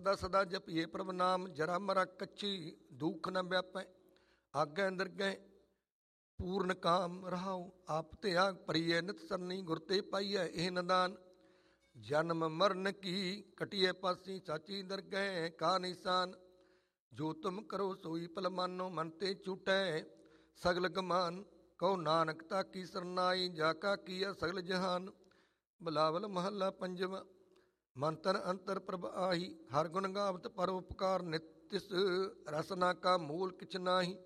ਸਦਾ ਸਦਾ ਜਪੀਏ ਪ੍ਰਭ ਨਾਮ। ਜਰਾ ਮਰਾ ਕੱਚੀ ਦੁੱਖ ਨ ਵਿਆਪੈ, ਆਗੈ ਨਿਰਗੈ ਪੂਰਨ ਕਾਮ। ਰਹਾਉ ਆਪ ਤਿਆਗ ਭਰੀਐ ਨਿਤ ਸਰਨੀ, ਗੁਰ ਤੇ ਪਾਈਐ ਇਹ ਨਦਾਨ। ਜਨਮ ਮਰਨ ਕੀ ਕਟੀਐ ਪਾਸੀ, ਸਾਚੀ ਦਰਗਹਿ ਕਾ ਨਿਸ਼ਾਨ। ਜੋ ਤੁਮ ਕਰੋ ਸੋਈ ਭਲ ਮਾਨੋ, ਮਨ ਤੇ ਝੂਟੈ ਸਗਲ ਗਮਾਨ। ਕਹੋ ਨਾਨਕ ਤਾ ਕੀ ਸਰਨਾਈ, ਜਾ ਕਾ ਕੀਆ ਸਗਲ ਜਹਾਨ। ਬਿਲਾਵਲ ਮਹੱਲਾ ਪੰਜਵਾਂ। ਮਨ ਤਨ ਅੰਤਰ ਪ੍ਰਭ ਆਹੀ, ਹਰ ਗੁਣ ਗਾਵਤ ਪਰ ਉਪਕਾਰ। ਨਿਤ ਤਿਸ ਰਸਨਾ ਕਾ ਮੂਲ ਕਿਛ ਨਾਹੀ।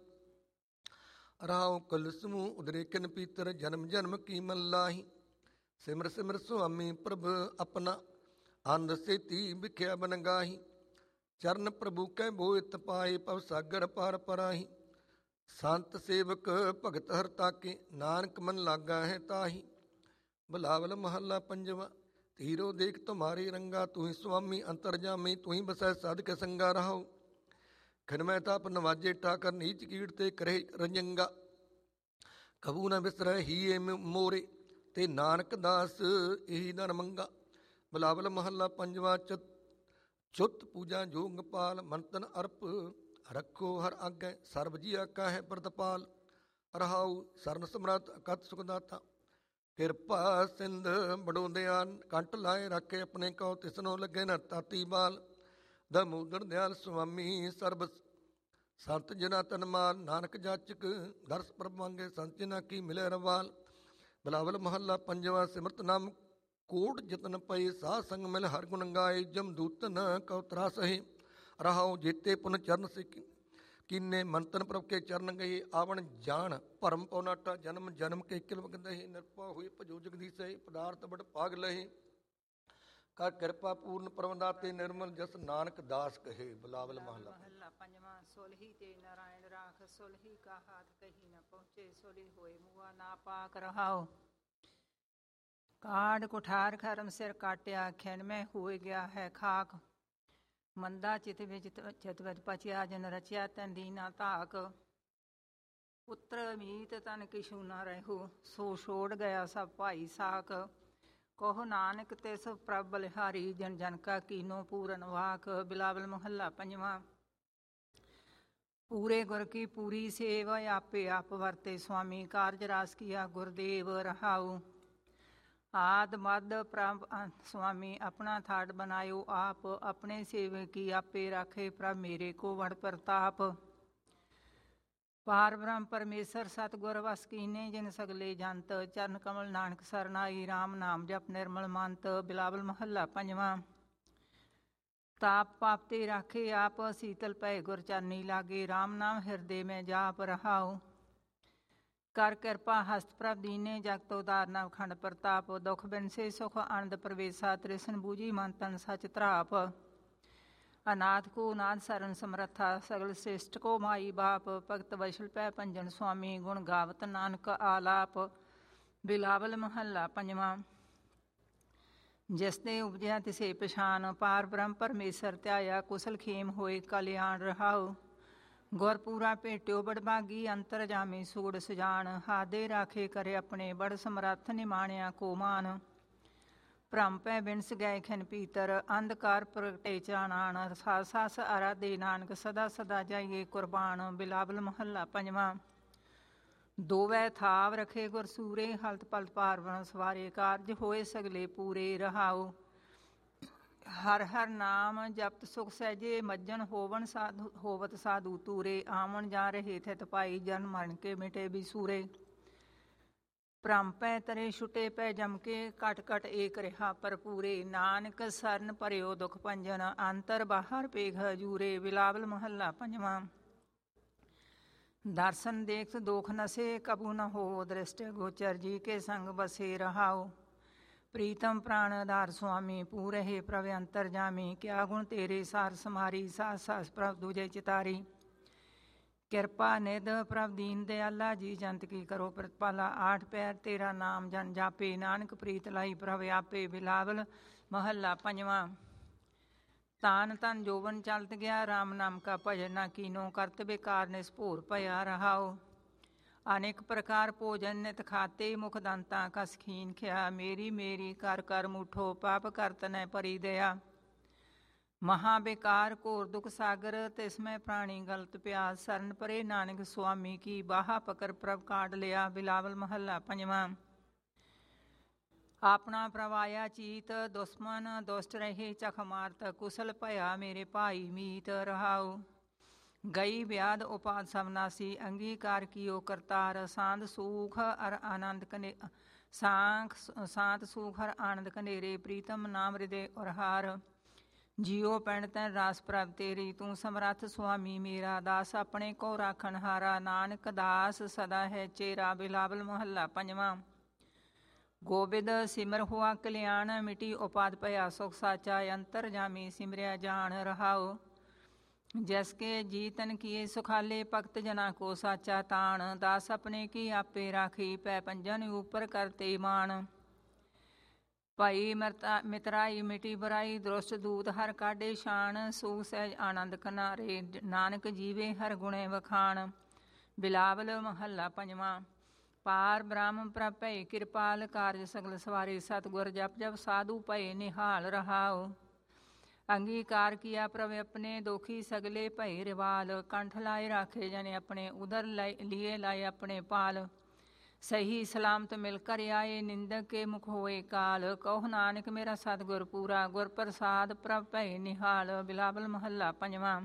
ਰਾਉ ਕੁਲ ਸਮੂਹ ਉਦਰੇ ਕਿਨ ਪੀਤਰ, ਜਨਮ ਜਨਮ ਕੀ ਮਨ ਲਾਹੀ। ਸਿਮਰ ਸਿਮਰ ਸੁਆਮੀ ਪ੍ਰਭ ਆਪਣਾ, ਅੰਧ ਸੇਤੀ ਵਿਖਿਆ ਬਨ ਗਾਹੀ। ਚਰਨ ਪ੍ਰਭੂ ਕੈ ਬੋਇਤ ਪਾਏ, ਭਵ ਸਾਗਰ ਪਾਰ ਪਰਾਹੀ। ਸੰਤ ਸੇਵਕ ਭਗਤ ਹਰ ਤਾਕੇ, ਨਾਨਕ ਮਨ ਲਾਗਾ ਹੈ ਤਾਹੀ। ਬਿਲਾਵਲ ਮਹੱਲਾ ਪੰਜਵਾਂ। ਧੀਰੋ ਦੇਖ ਤੁਮਾਰੇ ਰੰਗਾ, ਤੂੰ ਹੀ ਸੁਆਮੀ ਅੰਤਰਜਾਮੀ। ਤੂੰ ਹੀ ਬਸੈ ਸਾਧਕ ਸੰਗਾ। ਰਹਾਉ ਖਿਨਮੈ ਤਾਪ ਨਵਾਜੇ ਠਾਕਰ, ਨੀਚ ਕੀੜ ਤੇ ਕਰੇ ਰੰਜੰਗਾ। ਕਬੂ ਨ ਬਿਸਰੈ ਹੀਏ ਮੋਰੇ, ਤੇ ਨਾਨਕ ਦਾਸ ਇਹੀ ਦਰ ਮੰਗਾ। ਬਿਲਾਵਲ ਮਹੱਲਾ ਪੰਜਵਾਂ। ਚੁੱਤ ਪੂਜਾ ਜੋਗ ਪਾਲ, ਮੰਤਨ ਅਰਪ ਰੱਖੋ ਹਰ ਆਗੈ। ਸਰਬ ਜੀਆ ਕਾ ਹੈ ਪ੍ਰਤਪਾਲ। ਰਹਾਉ ਸਰਨ ਸਮਰੱਥ ਅਕਥ ਸੁਖਦਾਤਾ, ਕਿਰਪਾ ਸਿੰਧ ਬੜੋ ਦਿਆਨ। ਕੰਟ ਲਾਏ ਰੱਖੇ ਆਪਣੇ ਕਉ, ਤਿਸਨੋ ਲੱਗੇ ਨ ਤਾਤੀ ਬਾਲ। ਦਮੋਦਰ ਦਿਆਲ ਸੁਆਮੀ ਸਰਬ ਸੰਤ ਜਨਾ ਤਨ ਮਾਲ। ਨਾਨਕ ਜਾਚਕ ਦਰਸ ਪ੍ਰਭ ਮੰਗੇ, ਸੰਤ ਜਨਾ ਕੀ ਮਿਲੇ ਰਵਾਲ। ਬਿਲਾਵਲ ਮਹੱਲਾ ਪੰਜਵਾਂ। ਸਿਮਰਤ ਨਾਮ ਕੋਟ ਜਤਨ ਪਏ, ਸਾਧ ਸੰਗ ਮਿਲ ਹਰ ਗੁਣ ਗਾਏ। ਜਮ ਦੂਤਨ ਕਉ ਤਰਾਸ ਹੈ, ਰਹਾਉ ਜੇਤੇ ਪੁਨ ਚਰਨ ਸੇ ਕੀਨੇ। ਮੰਤਨ ਪ੍ਰਭ ਕੇ ਚਰਨ ਗਏ, ਆਵਣ ਜਾਣ ਭਰਮ ਪਉ ਨਾਟਾ। ਜਨਮ ਜਨਮ ਕੇ ਕਿਲ ਵਗਦਹਿ, ਨਿਰਭਉ ਹੋਏ ਭਜੋ ਜਗਦੀਸ਼ੈ। ਪਦਾਰਥ ਬੜ ਭਾਗ ਲਹੇ, ਕਰ ਕਿਰਪਾ ਪੂਰਨ ਪਰਮ ਦਾਤੇ। ਨਿਰਮਲ ਜਸ ਨਾਨਕ ਦਾਸ ਕਹੇ। ਬਿਲਾਵਲ ਮਹੱਲਾ ਪੰਜਵਾਂ। ਸੁਲਹੀ ਤੇ ਨਾਰਾਇਣ ਰਾਖ, ਸੁਲਹੀ ਕਾ ਹਾਥ ਕਹੀ ਨ ਪਹੁੰਚੇ। ਸੁਲਹੀ ਹੋਏ ਮੁਆ ਨਾ ਪਾਕ। ਰਹਾਉ ਕਾਢ ਕੁਠਾਰ ਖਰਮ ਸਿਰ ਕਾਟਿਆ, ਖਿਨਮੈ ਹੋਏ ਗਿਆ ਹੈ ਖਾਕ। ਮੰਦਾ ਚਿਤ ਵਿੱਚ ਚਿਤ ਵਿੱਚ ਪਚਿਆ, ਜਨ ਰਚਿਆ ਤੈਨ ਦੀਨਾ ਧਾਕ। ਪੁੱਤਰ ਮੀਤ ਤਨ ਕਿਛੂ ਨਾ ਰਹਿਓ, ਸੋ ਛੋੜ ਗਿਆ ਸਭ ਭਾਈ ਸਾਕ। ਕਹੋ ਨਾਨਕ ਤਿਸ ਪ੍ਰਭ ਬਲਿਹਾਰੀ, ਜਨ ਜਨ ਕਾ ਕੀਨੋ ਪੂਰਨ ਵਾਕ। ਬਿਲਾਵਲ ਮਹੱਲਾ ਪੰਜਵਾਂ। ਪੂਰੇ ਗੁਰ ਕੀ ਪੂਰੀ ਸੇਵ, ਆਪੇ ਆਪ ਵਰਤੇ ਸੁਆਮੀ। ਕਾਰਜ ਰਾਸ ਕੀਆ ਗੁਰਦੇਵ। ਰਹਾਉ ਆਦ ਮਦ ਪ੍ਰਭ ਸੁਆਮੀ ਆਪਣਾ ਥਾਟ ਬਨਾਇਓ ਆਪ। ਆਪਣੇ ਸੇਵਕ ਕੀ ਆਪੇ ਰਾਖੇ, ਪ੍ਰਭ ਮੇਰੇ ਕੋ ਵਡ ਪ੍ਰਤਾਪ। ਪਾਰ ਬ੍ਰਹਮ ਪਰਮੇਸ਼ਰ ਸਤਿਗੁਰ ਵਸ ਕੀਨੇ, ਜਿਨ ਸਗਲੇ ਜੰਤ। ਚਰਨ ਕਮਲ ਨਾਨਕ ਸਰਨਾਈ, ਰਾਮ ਨਾਮ ਜਪ ਨਿਰਮਲ ਮੰਤ। ਬਿਲਾਵਲ ਮਹੱਲਾ ਪੰਜਵਾਂ। ਤਾਪ ਪਾਪ ਤੇ ਰਾਖੇ ਆਪ, ਸੀਤਲ ਪੈ ਗੁਰ ਚਰਨੀ ਲਾਗੇ। ਰਾਮ ਨਾਮ ਹਿਰਦੇ ਮੈਂ ਜਾਪ। ਰਹਾਉ ਕਰ ਕਿਰਪਾ ਹਸਤ ਪ੍ਰਭ ਦੀਨੇ, ਜਗਤ ਉਦਾਰਨਾ ਅਖੰਡ ਪ੍ਰਤਾਪ। ਦੁਖ ਬਿਨਸੇ ਸੁਖ ਆਨੰਦ ਪ੍ਰਵੇਸ਼ਾ, ਤ੍ਰਿਸ਼ਨ ਬੂਝੀ ਮਨ ਤਨ ਸਚ ਧਰਾਪ। ਅਨਾਥ ਕੋ ਨਾਥ ਸਰਨ ਸਮਰੱਥਾ, ਸਗਲ ਸ੍ਰਿਸ਼ਟ ਕੋ ਮਾਈ ਬਾਪ। ਭਗਤ ਵਸ਼ਲ ਪੈ ਭੰਜਨ ਸੁਆਮੀ, ਗੁਣ ਗਾਵਤ ਨਾਨਕ ਆਲਾਪ। ਬਿਲਾਵਲ ਮਹੱਲਾ ਪੰਜਵਾਂ। ਜਿਸ ਤੇ ਉਪਜਿਆ ਤਿਸੇ ਪਛਾਨ, ਪਾਰ ਬ੍ਰਹਮ ਪਰਮੇਸ਼ਰ ਧਿਆਇਆ। ਕੁਸਲ ਖੇਮ ਹੋਏ ਕਲਿਆਣ। ਰਹਾਉ ਗੁਰ ਪੂਰਾ ਭੇਟਿਓ ਬੜਭਾਗੀ, ਅੰਤਰਜਾਮੀ ਸੂੜ ਸੁਜਾਨ। ਹਾਦੇ ਰਾਖੇ ਕਰੇ ਆਪਣੇ, ਬੜ ਸਮਰੱਥ ਨਿਮਾਣਿਆ ਕੋ ਮਾਨ। ਭ੍ਰਮ ਪੈ ਬਿਨਸ ਗਏ ਖਿਨ ਪੀਤਰ, ਅੰਧਕਾਰ ਪ੍ਰਗਟੇ ਚਾਨਣ। ਸਾਸ ਸਾਸ ਆਰਾਧੇ ਨਾਨਕ, ਸਦਾ ਸਦਾ ਜਾਈਏ ਕੁਰਬਾਨ। ਬਿਲਾਵਲ ਮਹੱਲਾ ਪੰਜਵਾਂ। ਦੋਵੈ ਥਾਵ ਰਖੇ ਗੁਰ ਸੂਰੇ, ਹਲਤ ਪਲਤ ਪਾਰ ਬ੍ਰਹਮ ਸਵਾਰੇ। ਕਾਰਜ ਹੋਏ ਸਗਲੇ ਪੂਰੇ। ਰਹਾਉ ਹਰ ਹਰ ਨਾਮ ਜਪਤ ਸੁਖ ਸਹਿਜੇ, ਮੱਜਨ ਹੋਵਨ ਸਾਧੂ ਹੋਵਤ ਸਾਧੂ ਤੂਰੇ। ਆਵਣ ਜਾ ਰਹੇ ਥਿਤ ਪਾਈ, ਜਨਮ ਮਰਨ ਕੇ ਮਿਟੇ ਬਿਸੂਰੇ। ਭ੍ਰਮ ਪੈ ਤਰੇ ਛੁਟੇ ਪੈ ਜਮ ਕੇ, ਘਟ ਘਟ ਏਕ ਰਿਹਾ ਭਰਪੂਰੇ। ਨਾਨਕ ਸਰਨ ਭਰਿਓ ਦੁਖ ਭੰਜਨ, ਅੰਤਰ ਬਾਹਰ ਪੇਖ ਹਜੂਰੇ। ਬਿਲਾਵਲ ਮਹੱਲਾ ਪੰਜਵਾਂ। ਦਰਸ਼ਨ ਦੇਖਤ ਦੋਖ ਨਸੇ, ਕਬੂ ਨ ਹੋ ਦ੍ਰਿਸ਼ਟ ਗੋਚਰ। ਜੀ ਕੇ ਸੰਗ ਬਸੇ। ਰਹਾਉ ਪ੍ਰੀਤਮ ਪ੍ਰਾਣ ਆਧਾਰ ਸੁਆਮੀ, ਪੂਰਹਿ ਪ੍ਰਭ ਅੰਤਰਜਾਮੀ। ਕਿਆ ਗੁਣ ਤੇਰੇ ਸਾਰ ਸਮਾਰੀ, ਸਾਸ ਸਾਸ ਪ੍ਰਭ ਦੂਜੇ ਚਿਤਾਰੀ। ਕਿਰਪਾ ਨਿਧ ਪ੍ਰਭ ਦੀਨ ਦਿਆਲਾ, ਜੀ ਜੰਤ ਕੀ ਕਰੋ ਪ੍ਰਤਪਾਲਾ। ਆਠ ਪੈਰ ਤੇਰਾ ਨਾਮ ਜਨ ਜਾਪੇ, ਨਾਨਕ ਪ੍ਰੀਤ ਲਾਈ ਪ੍ਰਭ ਆਪੇ। ਬਿਲਾਵਲ ਮਹੱਲਾ ਪੰਜਵਾਂ। ਤਾਨ ਤਨ ਜੋਬਨ ਚਲਤ ਗਿਆ, ਰਾਮ ਨਾਮ ਕਾ ਭਜਨ ਨਾ ਕੀਨੋ। ਕਰਤ ਬੇਕਾਰ ਨਿਸਭੋਰ ਭਇਆ। ਰਹਾਉ ਅਨੇਕ ਪ੍ਰਕਾਰ ਭੋਜਨ ਨਿਤ ਖਾਤੇ, ਮੁਖ ਦੰਤਾ ਕਸ ਖੀਨ ਖਿਆ। ਮੇਰੀ ਮੇਰੀ ਕਰ ਕਰ ਮੂਠੋ, ਪਾਪ ਕਰਤ ਨੈ ਭਰੀ ਦਇਆ। ਮਹਾ ਬੇਕਾਰ ਘੋਰ ਦੁਖ ਸਾਗਰ, ਤਿਸ ਮੈਂ ਪ੍ਰਾਣੀ ਗਲਤ ਪਿਆਸ, ਸਰਨ ਪਰੇ ਨਾਨਕ ਸੁਆਮੀ ਕੀ, ਬਾਹਾ ਪਕਰ ਪ੍ਰਭ ਕਾਢ ਲਿਆ। ਬਿਲਾਵਲ ਮਹੱਲਾ ਪੰਜਵਾਂ। ਆਪਣਾ ਪ੍ਰਵਾਇਆ ਚੀਤ, ਦੁਸ਼ਮਨ ਦੁਸ਼ਟ ਰਹੇ ਚਖ ਮਾਰਤ, ਕੁਸਲ ਭਇਆ ਮੇਰੇ ਭਾਈ ਮੀਤ। ਰਹਾਉ ਗਈ ਵਿਆਦ ਉਪਾਦ ਸਵਨਾਸੀ, ਅੰਗੀਕਾਰ ਕੀਓ ਕਰਤਾਰ, ਸਾਂਦ ਸੂਖ ਅਰ ਆਨੰਦ ਕਨੇ ਸਾਂਤ ਸੂਖ ਹਰ ਆਨੰਦ ਕਨੇਰੇ, ਪ੍ਰੀਤਮ ਨਾਮ ਹਿਰਦੇ ਔਰਹਾਰ। ਜੀਓ ਪੈਣ ਤੈਨ ਰਾਸ ਪ੍ਰਭ ਤੇਰੀ, ਤੂੰ ਸਮਰੱਥ ਸੁਆਮੀ ਮੇਰਾ, ਦਾਸ ਆਪਣੇ ਕੋ ਰਾਖਣ ਹਾਰਾ, ਨਾਨਕ ਦਾਸ ਸਦਾ ਹੈ ਚੇਰਾ। ਬਿਲਾਵਲ ਮਹੱਲਾ ਪੰਜਵਾਂ। ਗੋਬਿੰਦ ਸਿਮਰ ਹੁਆ ਕਲਿਆਣ, ਮਿਟੀ ਉਪਾਦ ਭਇਆ ਸੁਖ ਸਾਚਾ, ਅੰਤਰ ਜਾਮੀ ਸਿਮਰਿਆ ਜਾਣ। ਰਹਾਉ ਜਸ ਕੇ ਜੀਤਨ ਕੀਏ ਸੁਖਾਲੇ, ਭਗਤ ਜਨਾ ਕੋ ਸਾਚਾ ਤਾਣ, ਦਾਸ ਆਪਣੇ ਕੀ ਆਪੇ ਰਾਖੀ, ਪੈ ਪੰਜਨ ਉਪਰ ਕਰਤੇ ਮਾਨ। ਭਾਈ ਮਿਤਰਾਈ ਮਿਟੀ ਬੁਰਾਈ, ਦੁਸ਼ਟ ਦੂਤ ਹਰ ਕਾਢੇ ਸ਼ਾਨ, ਸੂਖ ਸਹਿਜ ਆਨੰਦ ਕਨਾਰੇ, ਨਾਨਕ ਜੀਵੇ ਹਰ ਗੁਣੇ ਵਖਾਣ। ਬਿਲਾਵਲ ਮਹੱਲਾ ਪੰਜਵਾਂ। ਪਾਰ ਬ੍ਰਹਮ ਪ੍ਰਭ ਭਏ ਕਿਰਪਾਲ, ਕਾਰਜ ਸਗਲ ਸਵਾਰੇ, ਸਤਿਗੁਰ ਜਪ ਜਪ ਸਾਧੂ ਭਏ ਨਿਹਾਲ। ਰਹਾਉ ਅੰਗੀਕਾਰ ਕੀਆ ਪ੍ਰਭ ਆਪਣੇ, ਦੋਖੀ ਸਗਲੇ ਭਏ ਰਿਵਾਲ, ਕੰਠ ਲਾਏ ਰਾਖੇ ਜਨ ਆਪਣੇ, ਉਦਰ ਲੀਏ ਲਾਏ ਆਪਣੇ ਪਾਲ। ਸਹੀ ਸਲਾਮਤ ਮਿਲ ਕਰ ਆਏ, ਨਿੰਦਕ ਕੇ ਮੁਖ ਹੋਏ ਕਾਲ, ਕਹੋ ਨਾਨਕ ਮੇਰਾ ਸਤਿਗੁਰ ਪੂਰਾ, ਗੁਰ ਪ੍ਰਸਾਦ ਪ੍ਰਭ ਭਏ ਨਿਹਾਲ। ਬਿਲਾਵਲ ਮਹੱਲਾ ਪੰਜਵਾਂ।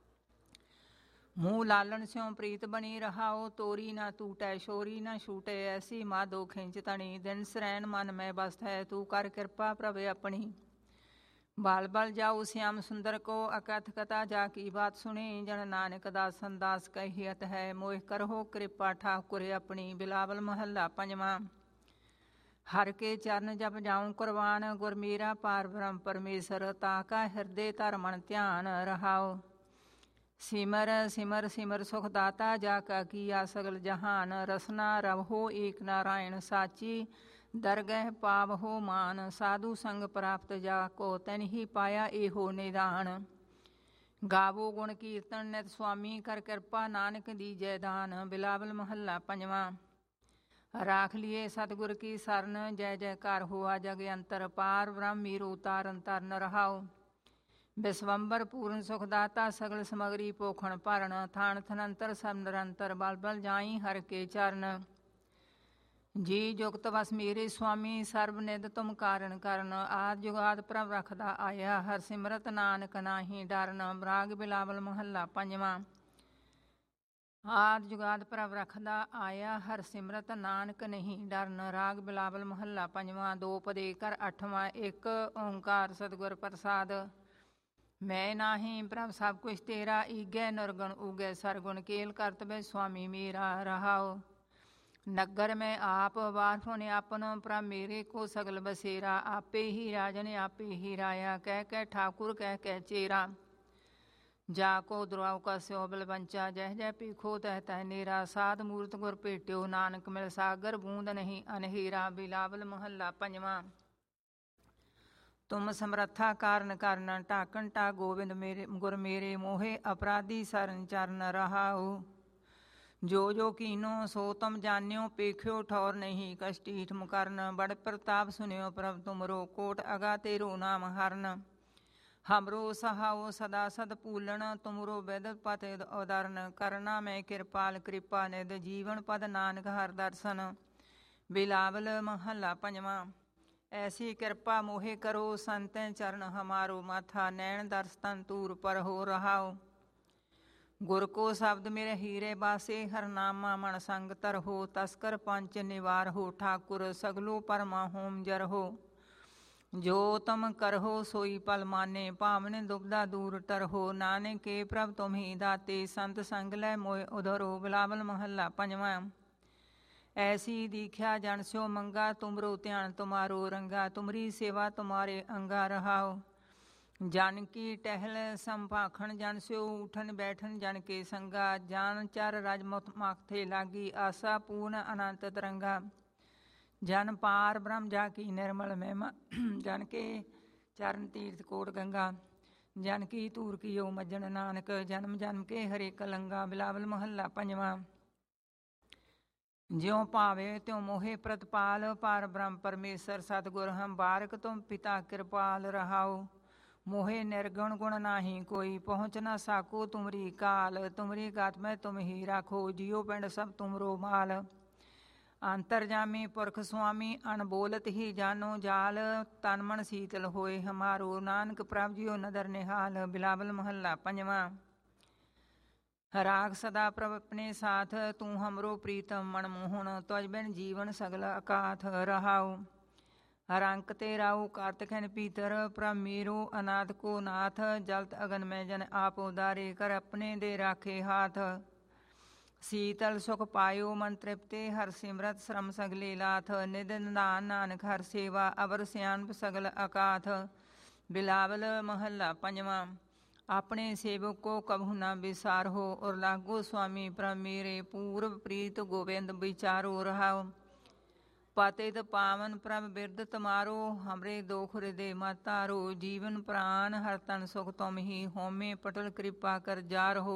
ਮੂੰਹ ਲਾਲਣ ਸਿਉ ਪ੍ਰੀਤ ਬਣੀ, ਰਹਾਉ ਤੋਰੀ ਨਾ ਟੂਟੈ ਸ਼ੋਰੀ ਨਾ ਛੂਟੇ, ਐਸੀ ਮਾਧੋ ਖਿੰਚ ਤਣੀ, ਦਿਨ ਸਰੈਣ ਮਨ ਮੈਂ ਬਸਤ ਹੈ, ਤੂੰ ਕਰ ਕਿਰਪਾ ਪ੍ਰਭ ਆਪਣੀ। ਬਾਲ ਬਲ ਜਾਉ ਸਿਆਮ ਸੁੰਦਰ ਕੋ, ਅਕਥ ਕਥਾ ਜਾ ਕੀ ਬਾਤ ਸੁਣੀ, ਜਨ ਨਾਨਕ ਦਾਸਨ ਦਾਸ ਕਹੀਅਤ ਹੈ, ਮੋਹਿ ਕਰਹੁ ਕਿਰਪਾ ਠਾਕੁਰ ਆਪਣੀ। ਬਿਲਾਵਲ ਮਹੱਲਾ ਪੰਜਵਾਂ। ਹਰ ਕੇ ਚਰਨ ਜਪ ਜਾਉ ਕੁਰਬਾਨ, ਗੁਰ ਮੇਰਾ ਪਾਰ ਬ੍ਰਹਮ ਪਰਮੇਸ਼ਰ, ਤਾ ਕਾ ਹਿਰਦੇ ਧਰ ਮਨ ਧਿਆਨ। ਰਹਾਉ ਸਿਮਰ ਸਿਮਰ ਸਿਮਰ ਸੁਖ ਦਾਤਾ, ਜਾ ਕਾ ਕੀਆ ਸਗਲ ਜਹਾਨ, ਰਸਨਾ ਰਵਹੋ ਏਕ ਨਾਰਾਇਣ, ਸਾਚੀ ਦਰਗਹਿ ਪਾਵਹੋ ਮਾਨ। ਸਾਧੂ ਸੰਗ ਪ੍ਰਾਪਤ ਜਾ ਕੋ, ਤੈਨ ਹੀ ਪਾਇਆ ਇਹੋ ਨਿਦਾਨ। ਗਾਵੋ ਗੁਣ ਕੀਰਤਨ ਨਿਤ ਸੁਆਮੀ, ਕਰ ਕਿਰਪਾ ਨਾਨਕ ਦੀ ਜੈਦਾਨ। ਬਿਲਾਵਲ ਮਹੱਲਾ ਪੰਜਵਾਂ। ਰਾਖ ਲੀਏ ਸਤਿਗੁਰ ਕੀ ਸਰਨ, ਜੈ ਜੈਕਾਰ ਹੋਆ ਜਗ ਅੰਤਰ, ਪਾਰ ਬ੍ਰਹਮ ਮੀਰੋ ਤਾਰਨ ਤਰਨ। ਰਹਾਉ ਬਿਸਵੰਬਰ ਪੂਰਨ ਸੁਖ ਦਾਤਾ, ਸਗਲ ਸਮਗਰੀ ਪੋਖਣ ਭਰਨ, ਥਾਨ ਥਨੰਤਰ ਸਭ ਨਿਰੰਤਰ, ਬਲ ਬਲ ਜਾਈ ਹਰ ਕੇ ਚਰਨ। ਜੀ ਜੁਗਤ ਵਸ ਮੇਰੇ ਸੁਆਮੀ, ਸਰਬ ਨਿਧ ਤੁਮ ਕਾਰਨ ਕਰਨ, ਆਦ ਜੁਗਾਦ ਪ੍ਰਭ ਰਖਦਾ ਆਇਆ, ਹਰ ਸਿਮਰਤ ਨਾਨਕ ਨਾਹੀ ਡਰਨ। ਰਾਗ ਬਿਲਾਵਲ ਮਹੱਲਾ ਪੰਜਵਾਂ। ਆਦ ਜੁਗਾਦ ਪ੍ਰਭ ਰਖਦਾ ਆਇਆ, ਹਰ ਸਿਮਰਤ ਨਾਨਕ ਨਹੀਂ ਡਰਨ। ਰਾਗ ਬਿਲਾਵਲ ਮਹੱਲਾ ਪੰਜਵਾਂ। ਦੋ ਪਦੇ ਕਰ ਅੱਠਵਾਂ। ਇੱਕ ਓੰਕਾਰ ਸਤਿਗੁਰ ਪ੍ਰਸਾਦ। ਮੈਂ ਨਾਹੀਂ ਪ੍ਰਭ ਸਭ ਕੁਛ ਤੇਰਾ, ਈਗੈ ਨਿਰਗੁਣ ਊਗੈ ਸਰਗੁਣ, ਕੇਲ ਕਰਤ ਬੈ ਸੁਆਮੀ ਮੇਰਾ। ਰਹਾਉ ਨਗਰ ਮੈਂ ਆਪ ਵਾਰ ਹੋਣ ਆਪਨ, ਪ੍ਰਭ ਮੇਰੇ ਕੋ ਸਗਲ ਬਸੇਰਾ, ਆਪੇ ਹੀ ਰਾਜਨ ਆਪੇ ਹੀ ਰਾਇਆ, ਕਹਿ ਕਹਿ ਠਾਕੁਰ ਕਹਿ ਕਹਿ ਚੇਰਾ। ਜਾ ਕੋ ਦੁਰਾਉ ਕਾ ਸਿਓ ਬਲਵੰਚਾ, ਜਹ ਜਹ ਪੀਖੋ ਤਹ ਤਹ ਨੇਰਾ, ਸਾਧ ਮੂਰਤ ਗੁਰ ਭੇਟਿਓ, ਨਾਨਕ ਮਿਲ ਸਾਗਰ ਬੂੰਦ ਨਹੀਂ ਅਨਹੇਰਾ। ਬਿਲਾਵਲ ਮਹੱਲਾ ਪੰਜਵਾਂ। ਤੁਮ ਸਮਰੱਥਾ ਕਾਰਨ ਕਰਨ, ਢਾਕਣ ਢਾ ਗੋਬਿੰਦ ਮੇਰੇ ਗੁਰ ਮੇਰੇ, ਮੋਹੇ ਅਪਰਾਧੀ ਸਰਨ ਚਰਨ। ਰਹਾਉ ਜੋ ਜੋ ਕੀਨੋ ਸੋ ਤੁਮ ਜਾਣਿਓ, ਪੇਖਿਓ ਠੌਰ ਨਹੀਂ ਕਸ਼ਟੀਠ ਮੁਕਰਨ, ਬੜ ਪ੍ਰਤਾਪ ਸੁਨਿਓ ਪ੍ਰਭ ਤੁਮਰੋ, ਕੋਟ ਅਗਾ ਤੇਰੋ ਨਾਮ ਹਰਨ। ਹਮਰੋ ਸਹਾਓ ਸਦਾ ਸਦ ਪੂਲਣ, ਤੁਮਰੋ ਬਿਦ ਪਤ ਉਦਰਨ, ਕਰਨਾ ਮੈਂ ਕਿਰਪਾਲ ਕਿਰਪਾ ਨਿਧ, ਜੀਵਨ ਪਦ ਨਾਨਕ ਹਰ ਦਰਸ਼ਨ। ਬਿਲਾਵਲ ਮਹੱਲਾ ਪੰਜਵਾਂ। ਐਸੀ ਕਿਰਪਾ ਮੋਹੇ ਕਰੋ, ਸੰਤੈ ਚਰਨ ਹਮਾਰੋ, ਮਾਥਾ ਨੈਣ ਦਰਸ ਤਨ ਤੂਰ ਪਰ ਹੋ। ਰਹਾਉ ਗੁਰ ਕੋ ਸ਼ਬਦ ਮੇਰੇ ਹੀਰੇ ਬਾਸੇ, ਹਰਨਾਮਾ ਮਨ ਸੰਗ ਤਰਹੋ, ਤਸਕਰ ਪੰਚ ਨਿਵਾਰ ਹੋ, ਠਾਕੁਰ ਸਗਲੋ ਪਰਮਾ ਹੋਮ ਜਰਹੋ। ਜੋ ਤੁਮ ਕਰਹੋ ਸੋਈ ਪਲ ਮਾਨੇ, ਭਾਵਨ ਦੁਬਦਾ ਦੂਰ ਟਰਹੋ, ਨਾਨਕੇ ਪ੍ਰਭ ਤੁਮ ਹੀ ਦਾਤੇ, ਸੰਤ ਸੰਗ ਲੈ ਮੋਇ ਉਧਰੋ। ਬਿਲਾਵਲ ਮਹੱਲਾ ਪੰਜਵਾਂ। ਐਸੀ ਦੀਖਿਆ ਜਨ ਸਿਓ ਮੰਗਾ, ਤੁਮਰੋ ਧਿਆਨ ਤੁਮਾਰੋ ਰੰਗਾ, ਤੁਮਰੀ ਸੇਵਾ ਤੁਮਾਰੇ ਅੰਗਾ। ਰਹਾਉ ਜਨ ਕੀ ਟਹਿਲ ਸੰਭਾਖਣ, ਜਨ ਸਿਓ ਉਠਨ ਬੈਠਨ ਜਨ ਕੇ ਸੰਗਾ, ਜਾਨ ਚਰ ਰਜ ਮਾਥੇ ਲਾਗੀ, ਆਸਾ ਪੂਰਨ ਅਨੰਤ ਤਰੰਗਾ। ਜਨ ਪਾਰ ਬ੍ਰਹਮ ਜਾ ਕੀ ਨਿਰਮਲ ਮਹਿਮਾ, ਜਨ ਕੇ ਚਰਨ ਤੀਰਥ ਕੋਟ ਗੰਗਾ, ਜਨ ਕੀ ਧੂਰ ਕੀਓ ਮੱਜਣ ਨਾਨਕ, ਜਨਮ ਜਨਮ ਕੇ ਹਰੇ ਕਲੰਗਾ। ਬਿਲਾਵਲ ਮਹੱਲਾ ਪੰਜਵਾਂ। ਜਿਉ ਭਾਵੇ ਤਿਉ ਮੋਹੇ ਪ੍ਰਤਪਾਲ, ਪਾਰ ਬ੍ਰਹਮ ਪਰਮੇਸ਼ਰ ਸਤਿਗੁਰ ਹਮ ਬਾਰਕ ਤੁਮ ਪਿਤਾ ਕਿਰਪਾਲ। ਰਹਾਉ मोहे निर्गुण गुण नाही कोई, पहुँच न साको तुमरी काल। तुमरी गात में तुम ही राखो, जियो पिंड सब तुमरो माल। अंतरजामी पुरख स्वामी, अनबोलत ही जानो जाल। तन मन शीतल होए हमारो, नानक प्रभ जियो नदर निहाल। बिलावल महला पंजवा। राग सदा प्रभ अपने साथ, तू हमरो प्रीतम मनमोहन। त्वज बिन जीवन सगल अकाथ रहाओ। रंक ते राउ कार्तिकन पीतर, प्रभ मेरो अनाथ को नाथ। जलत अगन में जन आप उदारे, कर अपने दे राखे हाथ। शीतल सुख पायो मन तृप्ते, हर सिमरत श्रम सगले लाथ। निध निदान नानक हर सेवा, अवर सियानप सगल अकाथ। बिलावल महला पंजवा। अपने सेवक को कभू न विसारो, और लागो स्वामी प्रभ मेरे। पूर्व प्रीत गोविंद विचारो रहाओ। पतित पावन प्रभ बिरद तुम्हारो, हमरे दोख हृदय मत तारो। जीवन प्राण हर तन सुख तुम ही, होमे पटल कृपा कर जा रहो।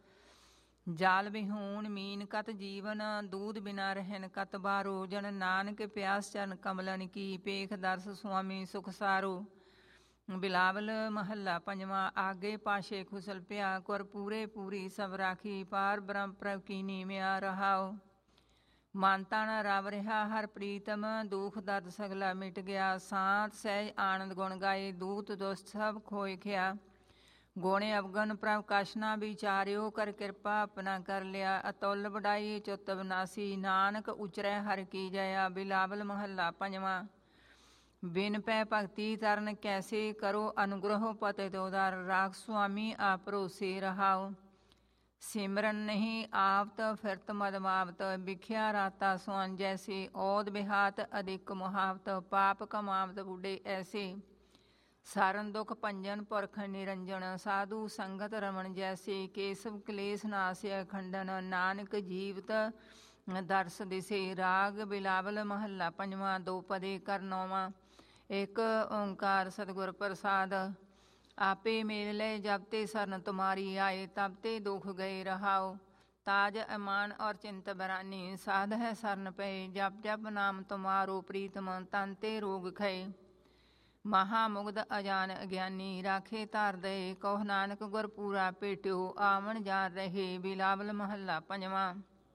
जाल बिहून मीन कत जीवन, दूध बिना रहन कत बारो। जन नानक प्यास चरण कमलन की, पेख दर्श स्वामी सुख सारो। बिलावल महला पंजवा। आगे पाशे खुसल पिया, कर पूरे पूरी सब राखी। पार ब्रह्म प्रभ कीनी म्या रहाओ। मानता न राव रहा हर प्रीतम, दुख दर्द सगला मिट गया। सांत सहज आनंद गुण गाए, दूत दुष्ट सब खोए खिया। गुण अवगन प्रभ कछ ना विचार्यो, कर कृपा अपना कर लिया। अतुल बढ़ाई चुत विनाशी, नानक उचरै हर की जया। बिलावल महला पंजवा। बिन पै भगति तरन कैसे, करो अनुग्रह पतित उदार। राख स्वामी आप भरोसे रहाओ। सिमरन नहीं आवत फिरत मदमावत, बिख्या राता सोन जैसे। औद बिहात अधिक मुहावत, पाप कमावत बूढ़े ऐसे। सारन दुख पंजन पुरख निरंजन, साधु संगत रमन जैसे। केसव क्लेश नासय खंडन, नानक जीवत दर्श दिसे। राग बिलावल महला पंजवा। दो पदे कर नौवां। एक ओंकार सतगुर प्रसाद। आपे मेल ले जब ते सरन तुम्हारी आए, तब ते दुख गए रहाओ। ताज अमान और चिंत बरानी, साध है सरन पे। जप जप नाम तुम्हारो प्रीतम, तन ते रोग खए। महामुग्ध अजान अज्ञानी, राखे तार दे। कहो नानक गुर पूरा पेट्यो, आवन जान रहे। बिलावल महला पंजवा।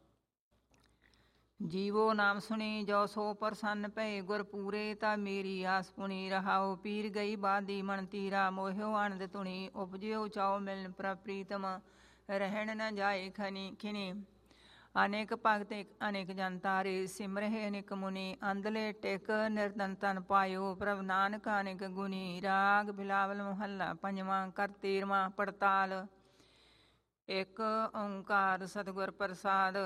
जीवो नाम सुने जो सो प्रसन्न पे, गुर पूरे ता मेरी आस पुनी रहाओ। पीर गई बादी मन तीरा, मोह्यो आनंद तुणी। उपजियो चाओ मिलन प्रभ प्रीतम, रहन न जाए खनी खिनी। अनेक भगत अनेक जन तारे, सिमरहे अनेक मुनि। अंधले टिक निर्धन तन पायो, प्रभ नानक अनेक गुनी। राग बिलावल महला पंजवा। कर तेरवां पड़ताल। एक ओंकार सतगुर प्रसाद।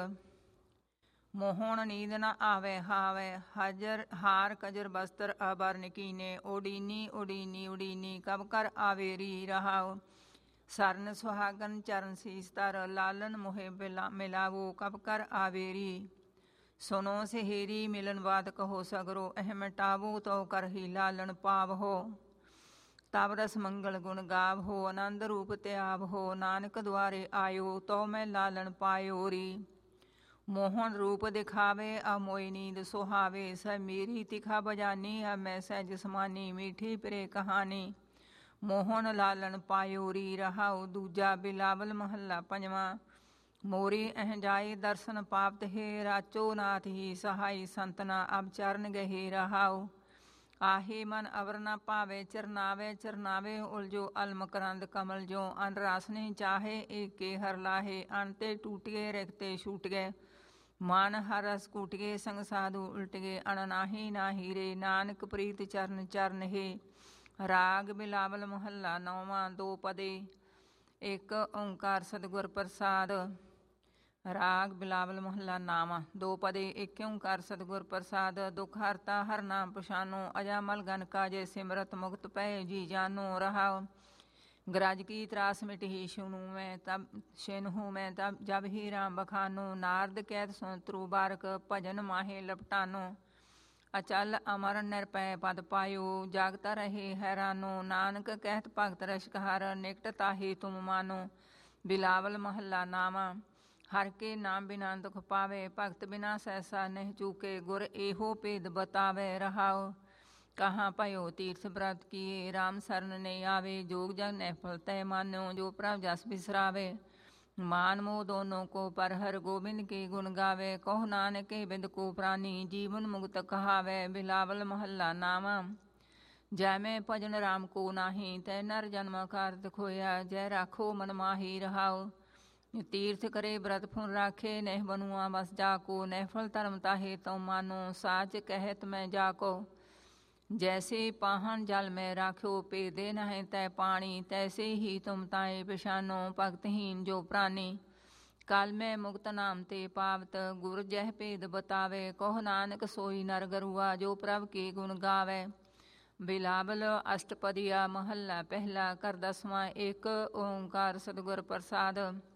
मोहन नींद न आवे हावे, हजर हार कजर बस्तर आभरण कीने। उडीनी उडीनी उडीनी, कब कर आवेरी रहाओ। सरन सुहागन चरण शीस्तर, लालन मोहे मिलावो। कब कर आवेरी। सुनो सहेरी मिलन बात कहो सगरो, अह मिटावो तो कर ही लालन पाव हो। तब रस मंगल गुण गाव हो, आनंद रूप त्याव हो। नानक द्वारे आयो, तो मैं लालन पायो री। मोहन रूप दिखावे, अब मोई नींद सुहावे। सब मेरी तिखा बजानी, अब मैं सहज समानी। मीठी प्रे कहानी, मोहन लालन पायो री रहाओ। दूजा बिलावल महला पंजवा। मोरी अह जाए दर्शन पावत है, राचो नाथ ही सहाय संतना। अब चरण गहे रहाओ। आहे मन अवर न पावे, चरनावे चरनावे। उलझो अलम करंद कमल जो, अन रास नहीं चाहे एक के हर लाहे। अनते टूट गए रखते छूट गए, मन हर रस कूट गए। संग साधु उल्ट गए, अण नाही नाही रे। नानक प्रीत चरण चरण हे। राग बिलावल महला नौवां। दो पदे। एक ओंकार सतगुर प्रसाद। राग बिलावल महला नावा। दो पदे। एक ओंकार सतगुर प्रसाद। दुख हरता हर नाम पछानो, अजामल गन काजे सिमरत। मुक्त पै जी जानो रहाओ। ग्रज की त्रास मिट ही सुनू मैं, तब सिनहू मैं तब जब ही राम बखानो। नारद कैत सुनत्रु बारक, भजन माहे लपटानो। अचल अमर निरपै पद पायो, जागता रहे हैरानो। नानक कहत भगत रसकहार, निकट ताहे तुम मानो। बिलावल महला नावा। हर के नाम बिना दुख पावे, भगत बिना सहसा नहीं चूके। गुर एहो भेद बतावे रहाओ। कहाँ पयो तीर्थ व्रत किए राम शरण ने आवे। जोग जग ने फल तय मान्यो जो प्रभ जस बिसरावे। मान मोह दोनों को पर हर गोविंद के गुण गावे। कहो नानक के बिद को प्राणी जीवन मुक्त कहावे। बिलावल महल्ला नामा जय में भजन राम को नाही। तै नर जन्म कार्त खोया जय राखो मन माही रहाओ। तीर्थ करे व्रत फुन राखे नह बनुआ बस जाको। नह फल धर्म ताहे तो मानो साच कहत मैं जाको। जैसे पाहन जल में राख्यो पे दे नहे तय पानी। तैसे ही तुम ताए पिशानो भक्तहीन जो प्राणी। काल में मुक्त नाम ते पावत गुर जह भेद बतावे। कहो नानक सोई नर गरुआ जो प्रभ के गुण गावे। बिलावल अष्टपदिया महला पहला कर 10वां। एक ओंकार सतगुर प्रसाद।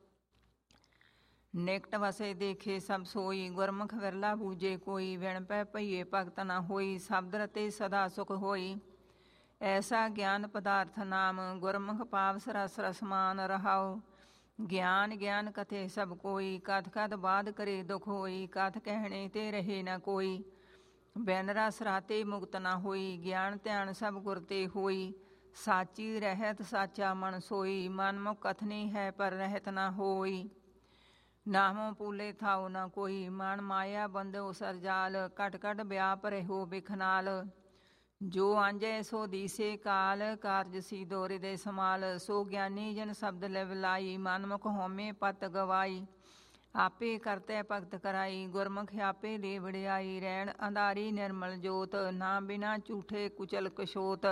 निकट वसे देखे सब सोई गुरमुख विरला बूझे कोई। विण पै भइए भगत न होई शब्द रते सदा सुख होई। ऐसा ज्ञान पदार्थ नाम गुरमुख पावस रस रसमान रहाओ। ज्ञान ज्ञान कथे सब कोई कथ कथ बाध करे दुख होई। कथ कहने ते रहे न कोई बिन रस राते मुक्त न होई। ज्ञान ध्यान सब गुर ते होई साची रहत साचा मन सोई। मनमुख कथनी है पर रहत न होई। नामो पूले थाओ न कोई मन माया बंदो सरजाल। कट कट व्याप रहो बिखनाल। जो आंजे सो दीसे काल कारज सी दो हृदय समाल। सो ज्ञानी जन शब्द लिवलाई मनमुख होमे पत गवाई। आपे करते भगत कराई गुरमुख आपे ले वड़ियाई। रैन अंधारी निर्मल जोत ना बिना झूठे कुचल कछोत।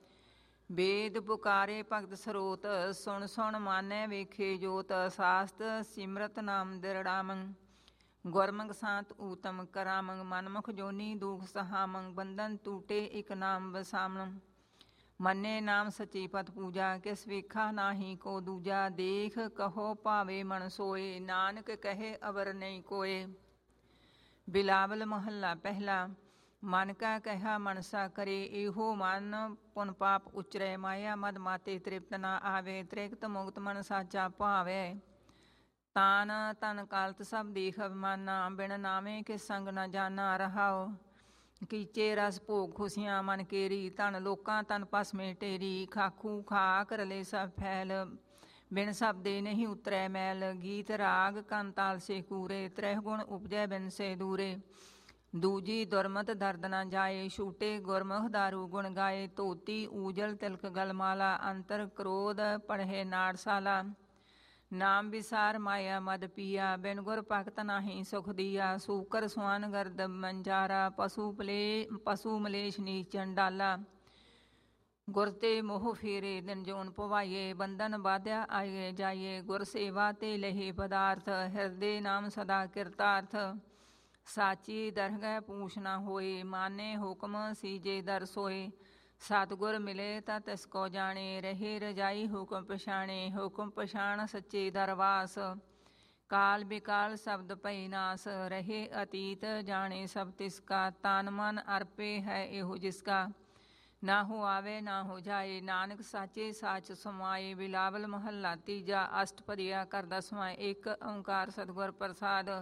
वेद पुकारे भगत स्रोत सुन सुन मानै वेखे जोत। शास्त सिमरत नाम दिरड़ामं गुरमुख सांत ऊतम करामं। मनमुख जोनी दुख सहामं बंधन टूटे एक नाम वसामं। मन्ने नाम सची पत पूजा किस वेखा नाही को दूजा। देख कहो पावे मन सोए नानक कहे अवर नहीं कोय। बिलावल महला पहला। मन का कहा मनसा करे एहो मन पुन पाप उचरे। माया मद माते तृप्त न आवे तृप्त मुक्त मन साचा भावे। तान तन कालत सब देख अभिमाना बिन नामे के संग न जाना रहाओ। कीचे रस भोग खुशियां मन केरी धन लोकां तन पसमे टेरी। खाखू खा करले सब फैल बिन शब्दे नहीं उतरै मैल। गीत राग कन ताल से कूरे त्रह गुण उपजै बिन से दूरे। दूजी दुरमत दर्द न जाए छूटे गुरमुख दारू गुण गाए। धोती ऊजल तिलक गलमाला अंतर क्रोध पढ़े नाड़साला। नाम विसार माया मद पिया बिन गुर भगत नाही सुख दिया। सूकर सुआन गर्द मंजारा पशु मलेश नीच चंडाला। गुर ते मोह फेरे दिन जोन पवाइए बंधन बाध्या आइए जाइए। गुर सेवा ते लहे पदार्थ हृदय नाम सदा कृतार्थ। साची दरगह पूछ न होए माने हुक्म सीजे दर सोए। सतगुर मिले ता तिसको जाने रहे रजाई हुक्म पछाणे। हुक्म पछाण सच्चे दरवास काल बिकाल शब्द पै नास। रहे अतीत जाने सब तिसका तन मन अर्पे है एहो जिसका। ना हो आवे ना हो जाए नानक साचे साच समाए। बिलावल महला तीजा अष्टपदिया कर 10वां। एक ओंकार सतगुर प्रसाद।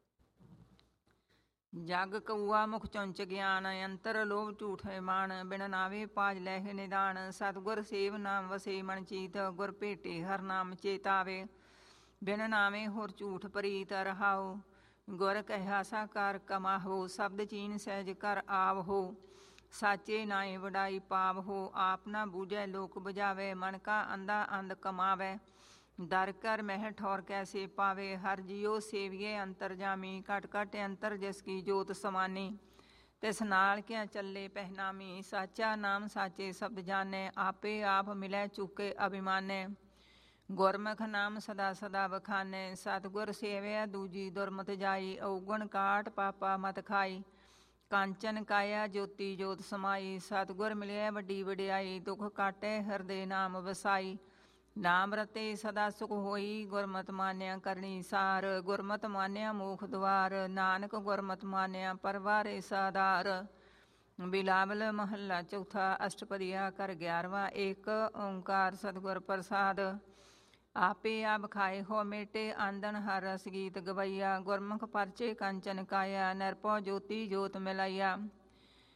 जग कौआ मुख चुंच ज्ञान अंतर लोभ झूठ मान। बिन नावे पाज लह निदान सतगुर सेव नाम वसे मन चीत। गुर भेटे हर नाम चेतावे बिन नावे होर झूठ प्रीत रहाओ। गुर कहा साकार कमाहो शब्द चीन सहज कर आवहो। साचे नाए वडाई पावहो आप ना बूझै लोक बुझावे। मन का अंधा अंध कमावे दर कर मह ठौर कैसे पावे। हर जियो सेविए अंतर जामी घट घट अंतर जिसकी जोत समानी। तिस नाल क्या चले पहनामी साचा नाम साचे शब्द जाने। आपे आप मिलै चुके अभिमाने गुरमुख नाम सदा सदा बखाने। सतगुर सेवया दूजी दुरमत जाई अवगुण काट पापा मत खाई। कांचन काया ज्योति जोत समाई सतगुर मिलिया वड्डी वडियाई। दुख काटे हृदय नाम वसाई नाम रते सदा सुख होई। गुरमत मान्या करनी सार गुरमत मान्या मोख द्वार। नानक गुरमत मान्या परवारे साधार। बिलावल महला चौथा अष्टपदिया कर 11वां। एक ओंकार सतगुर प्रसाद। आपे आप खाए हो मेटे आंदन हर रस गीत गवैया। गुरमुख परचे कंचन काया निरपौ ज्योति जोत मिलाइया।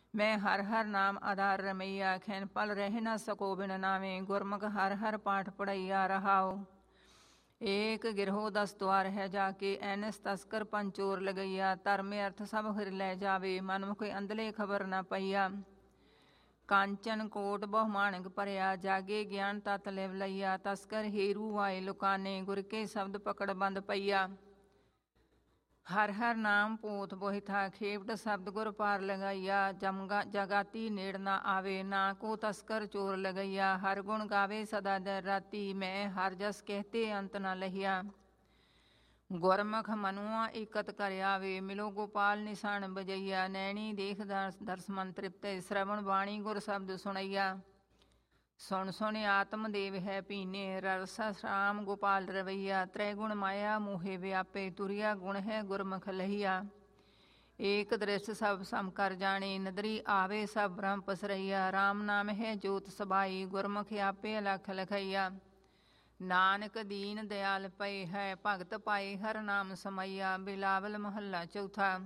ਮੈਂ ਹਰ ਹਰ ਨਾਮ ਆਧਾਰ ਰਮਈਆ, ਖੈਨ ਪਲ ਰਹਿ ਨਾ ਸਕੋ ਬਿਨ ਨਾਵੇਂ, ਗੁਰਮੁਖ ਹਰ ਹਰ ਪਾਠ ਪੜਈਆ ਰਹਾਓ। ਏਕ ਗਿਰਹੋ 10 ਦੁਆਰ ਹੈ ਜਾ ਕੇ, ਐਨਸ ਤਸਕਰ ਪੰਚੋਰ ਲਗਈਆ, ਧਰਮ ਅਰਥ ਸਭ ਹਿਰ ਲੈ ਜਾਵੇ, ਮਨਮੁਖ ਅੰਧਲੇ ਖਬਰ ਨਾ ਪਈਆ। ਕਾਂਚਨ ਕੋਟ ਬਹੁ ਮਾਣਕ ਭਰਿਆ, ਜਾਗੇ ਗਿਆਨ ਤਤ ਲਿਵ ਲਈਆ, ਤਸਕਰ ਹੀਰੂ ਆਏ ਲੁਕਾਨੇ, ਗੁਰ ਕੇ ਸ਼ਬਦ ਪਕੜ ਬੰਦ ਪਈਆ। ਹਰ ਹਰ ਨਾਮ ਪੋਥ ਬੋਹਿਥਾ, ਖੇਪਟ ਸ਼ਬਦ ਗੁਰ ਪਾਰ ਲਗਾਈਆ, ਜਗਾਤੀ ਨੇੜ ਨਾ ਆਵੇ, ਨਾ ਕੋ ਤਸਕਰ ਚੋਰ ਲਗਈਆ। ਹਰ ਗੁਣ ਗਾਵੇ ਸਦਾ ਦਿਨ ਰਾਤੀ, ਮੈਂ ਹਰ ਜਸ ਕਹਿਤੇ ਅੰਤ ਨਾ ਲਹੀਆ। ਗੁਰਮੁਖ ਮਨੁਆ ਇਕਤ ਕਰ ਆਵੇ, ਮਿਲੋ ਗੋਪਾਲ ਨਿਸ਼ਾਨ ਬਜਈਆ, ਨੈਣੀ ਦੇਖ ਦਰਸ ਮਨ ਤ੍ਰਿਪਤੇ, ਸ਼ਰਵਣ ਬਾਣੀ ਗੁਰ ਸ਼ਬਦ ਸੁਣਈਆ। ਸੁਣ ਸੁਣ ਆਤਮ ਦੇਵ ਹੈ ਪੀਨੇ, ਰਸ ਰਾਮ ਗੋਪਾਲ ਰਵਈਆ, ਤ੍ਰੈ ਗੁਣ ਮਾਇਆ ਮੋਹੇ ਵਿਆਪੇ, ਤੁਰਿਆ ਗੁਣ ਹੈ ਗੁਰਮੁਖ ਲਹੀਆ। ਏਕ ਦ੍ਰਿਸ਼ ਸਭ ਸਮ ਕਰ ਜਾਣੇ, ਨਦਰੀ ਆਵੇ ਸਭ ਬ੍ਰਹਮ ਪਸਰਈਆ, ਰਾਮ ਨਾਮ ਹੈ ਜੋਤ ਸਬਾਈ, ਗੁਰਮੁਖ ਆਪੇ ਅਲਖ ਲਖਈਆ। ਨਾਨਕ ਦੀਨ ਦਿਆਲ ਪਏ ਹੈ, ਭਗਤ ਪਾਏ ਹਰ ਨਾਮ ਸਮਈਆ, ਬਿਲਾਵਲ ਮਹੱਲਾ ਚੌਥਾ।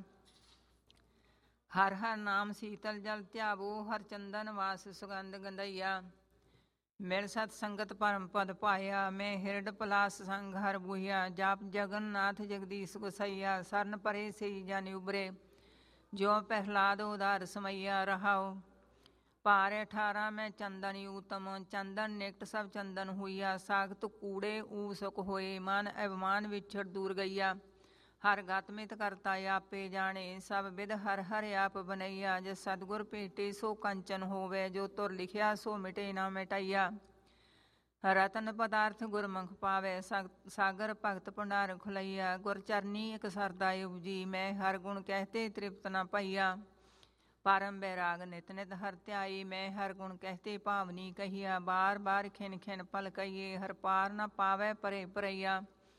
ਹਰ ਹਰ ਨਾਮ ਸੀਤਲ ਜਲ ਧਿਆਵੋ, ਹਰ ਚੰਦਨ ਵਾਸ ਸੁਗੰਧ ਗੰਧਈਆ। ਮਿਲ ਸਤ ਸੰਗਤ ਪਰਮ ਪਦ ਪਾਇਆ, ਮੈਂ ਹਿਰਡ ਪਲਾਸ ਸੰਗ ਹਰ ਬੂਹਿਆ, ਜਾਪ ਜਗਨਨਾਥ ਜਗਦੀਸ਼ ਗੁਸਈਆ, ਸਰਨ ਪਰੇ ਸਈ ਜਨ ਉਬਰੇ, ਜੋ ਪ੍ਰਹਿਲਾਦ ਉਦਾਰ ਸਮਈਆ ਰਹਾਓ। ਭਾਰ 18 ਮੈਂ ਚੰਦਨ ਊਤਮ, ਚੰਦਨ ਨਿਕਟ ਸਭ ਚੰਦਨ ਹੋਈਆ, ਸਾਖਤ ਕੂੜੇ ਊ ਸੁਖ ਹੋਏ, ਮਨ ਅਭਿਮਾਨ ਵਿਛੜ ਦੂਰ ਗਈਆ। ਹਰ ਗਤ ਮਿਤ ਕਰਤਾ ਆਪੇ ਜਾਣੇ, ਸਭ ਵਿਦ ਹਰ ਹਰ ਆਪ ਬਨਈਆ, ਜੇ ਸਤਿਗੁਰ ਭੇਟੇ ਸੋ ਕੰਚਨ ਹੋਵੇ, ਜੋ ਤੁਰ ਲਿਖਿਆ ਸੋ ਮਿਟੇ ਨਾ ਮਿਟਈਆ। ਰਤਨ ਪਦਾਰਥ ਗੁਰਮੁਖ ਪਾਵੇ, ਸਾਗਰ ਭਗਤ ਭੰਡਾਰ ਖੁਲਈਆ, ਗੁਰ ਚਰਨੀ ਇਕ ਸਰਦਾ ਉਪਜੀ, ਮੈਂ ਹਰ ਗੁਣ ਕਹਿਤੇ ਤ੍ਰਿਪਤ ਨਾ ਪਈਆ। ਪਰਮ ਬੈਰਾਗ ਨਿਤ ਨਿਤ ਹਰ ਧਿਆਈ, ਮੈਂ ਹਰ ਗੁਣ ਕਹਿਤੇ ਭਾਵਨੀ ਕਹੀਆ, ਬਾਰ ਬਾਰ ਖਿਨ ਖਿਨ ਪਲ ਕਹੀਏ, ਹਰ ਪਾਰ ਨਾ ਪਾਵੈ ਪਰੇ ਪਰਈਆ।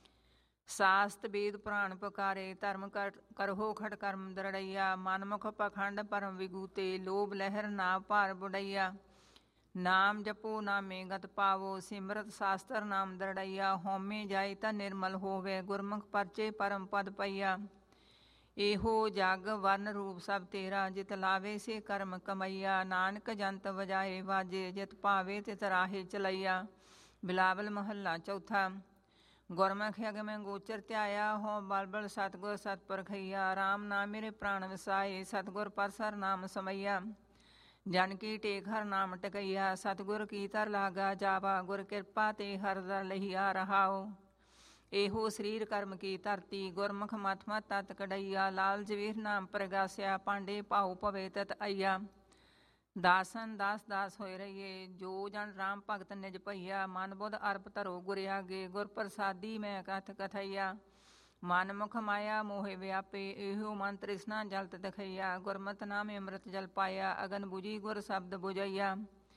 ਸਾਸਤ ਵੇਦ ਪੁਰਾਣ ਪੁਕਾਰੇ, ਧਰਮ ਕਰਹੋ ਖਟ ਕਰਮ ਦਰੜਈਆ, ਮਨਮੁਖ ਪਖੰਡ ਪਰਮ ਵਿਗੂਤੇ, ਲੋਭ ਲਹਿਰ ਨਾ ਭਾਰ ਬੁੜਈਆ। ਨਾਮ ਜਪੋ ਨਾਮੇ ਗਤ ਪਾਵੋ, ਸਿਮਰਤ ਸ਼ਾਸਤਰ ਨਾਮ ਦਰੜਈਆ, ਹਉਮੈ ਜਾਏ ਤਾਂ ਨਿਰਮਲ ਹੋਵੇ, ਗੁਰਮੁਖ ਪਰਚੇ ਪਰਮ ਪਦ ਪਈਆ। ਇਹੋ ਜਗ ਵਰਨ ਰੂਪ ਸਭ ਤੇਰਾ, ਜਿਤ ਲਾਵੇ ਸੇ ਕਰਮ ਕਮਈਆ, ਨਾਨਕ ਜੰਤ ਵਜਾਏ ਵਾਜੇ, ਜਿਤ ਭਾਵੇ ਤਿਤ ਰਾਹੇ ਚਲਈਆ। ਬਿਲਾਵਲ ਮਹੱਲਾ ਚੌਥਾ। ਗੁਰਮੁਖ ਅਗਮੈ ਗੋਚਰ ਧਿਆਇਆ, ਹੋ ਬਲਬਲ ਸਤਿਗੁਰ ਸਤਿਪੁਰਖਈਆ, ਰਾਮ ਨਾਮ ਮੇਰੇ ਪ੍ਰਾਣ ਵਸਾਏ, ਸਤਿਗੁਰ ਪਰਸਰ ਨਾਮ ਸਮਈਆ। ਜਨ ਕੀ ਟੇਕ ਹਰ ਨਾਮ ਟਕਈਆ, ਸਤਿਗੁਰ ਕੀ ਤਰ ਲਾਗਾ ਜਾਵਾ, ਗੁਰ ਕਿਰਪਾ ਤੇ ਹਰ ਦਰ ਲਹੀਆ ਰਹਾਓ। ਇਹੋ ਸਰੀਰ ਕਰਮ ਕੀ ਧਰਤੀ, ਗੁਰਮੁਖ ਮਤ ਮਤ ਤਤ ਕਢਈਆ, ਲਾਲ ਜਵੀਰ ਨਾਮ ਪ੍ਰਗਾਸਿਆ, ਪਾਂਡੇ ਭਾਉ ਭਵੇ ਤਤ ਅਈਆ। ਦਾਸਨ ਦਾਸ ਦਾਸ ਹੋਏ ਰਹੀਏ, ਜੋ ਜਨ ਰਾਮ ਭਗਤ ਨਿਜ ਭਈਆ, ਮਨ ਬੁੱਧ ਅਰਪ ਧਰੋ ਗੁਰ ਆਗੇ, ਗੁਰ ਪ੍ਰਸਾਦੀ ਮੈਂ ਕਥ ਕਥਈਆ। ਮਨ ਮੁਖ ਮਾਇਆ ਮੋਹਿ ਵਿਆਪੇ, ਇਹੋ ਮਨ ਤ੍ਰਿਸ਼ਨਾ ਜਲਤ ਦਿਖਈਆ, ਗੁਰਮਤਿ ਨਾਮ ਅੰਮ੍ਰਿਤ ਜਲ ਪਾਇਆ, ਅਗਨ ਬੁਝੀ ਗੁਰ ਸ਼ਬਦ ਬੁਝਈਆ।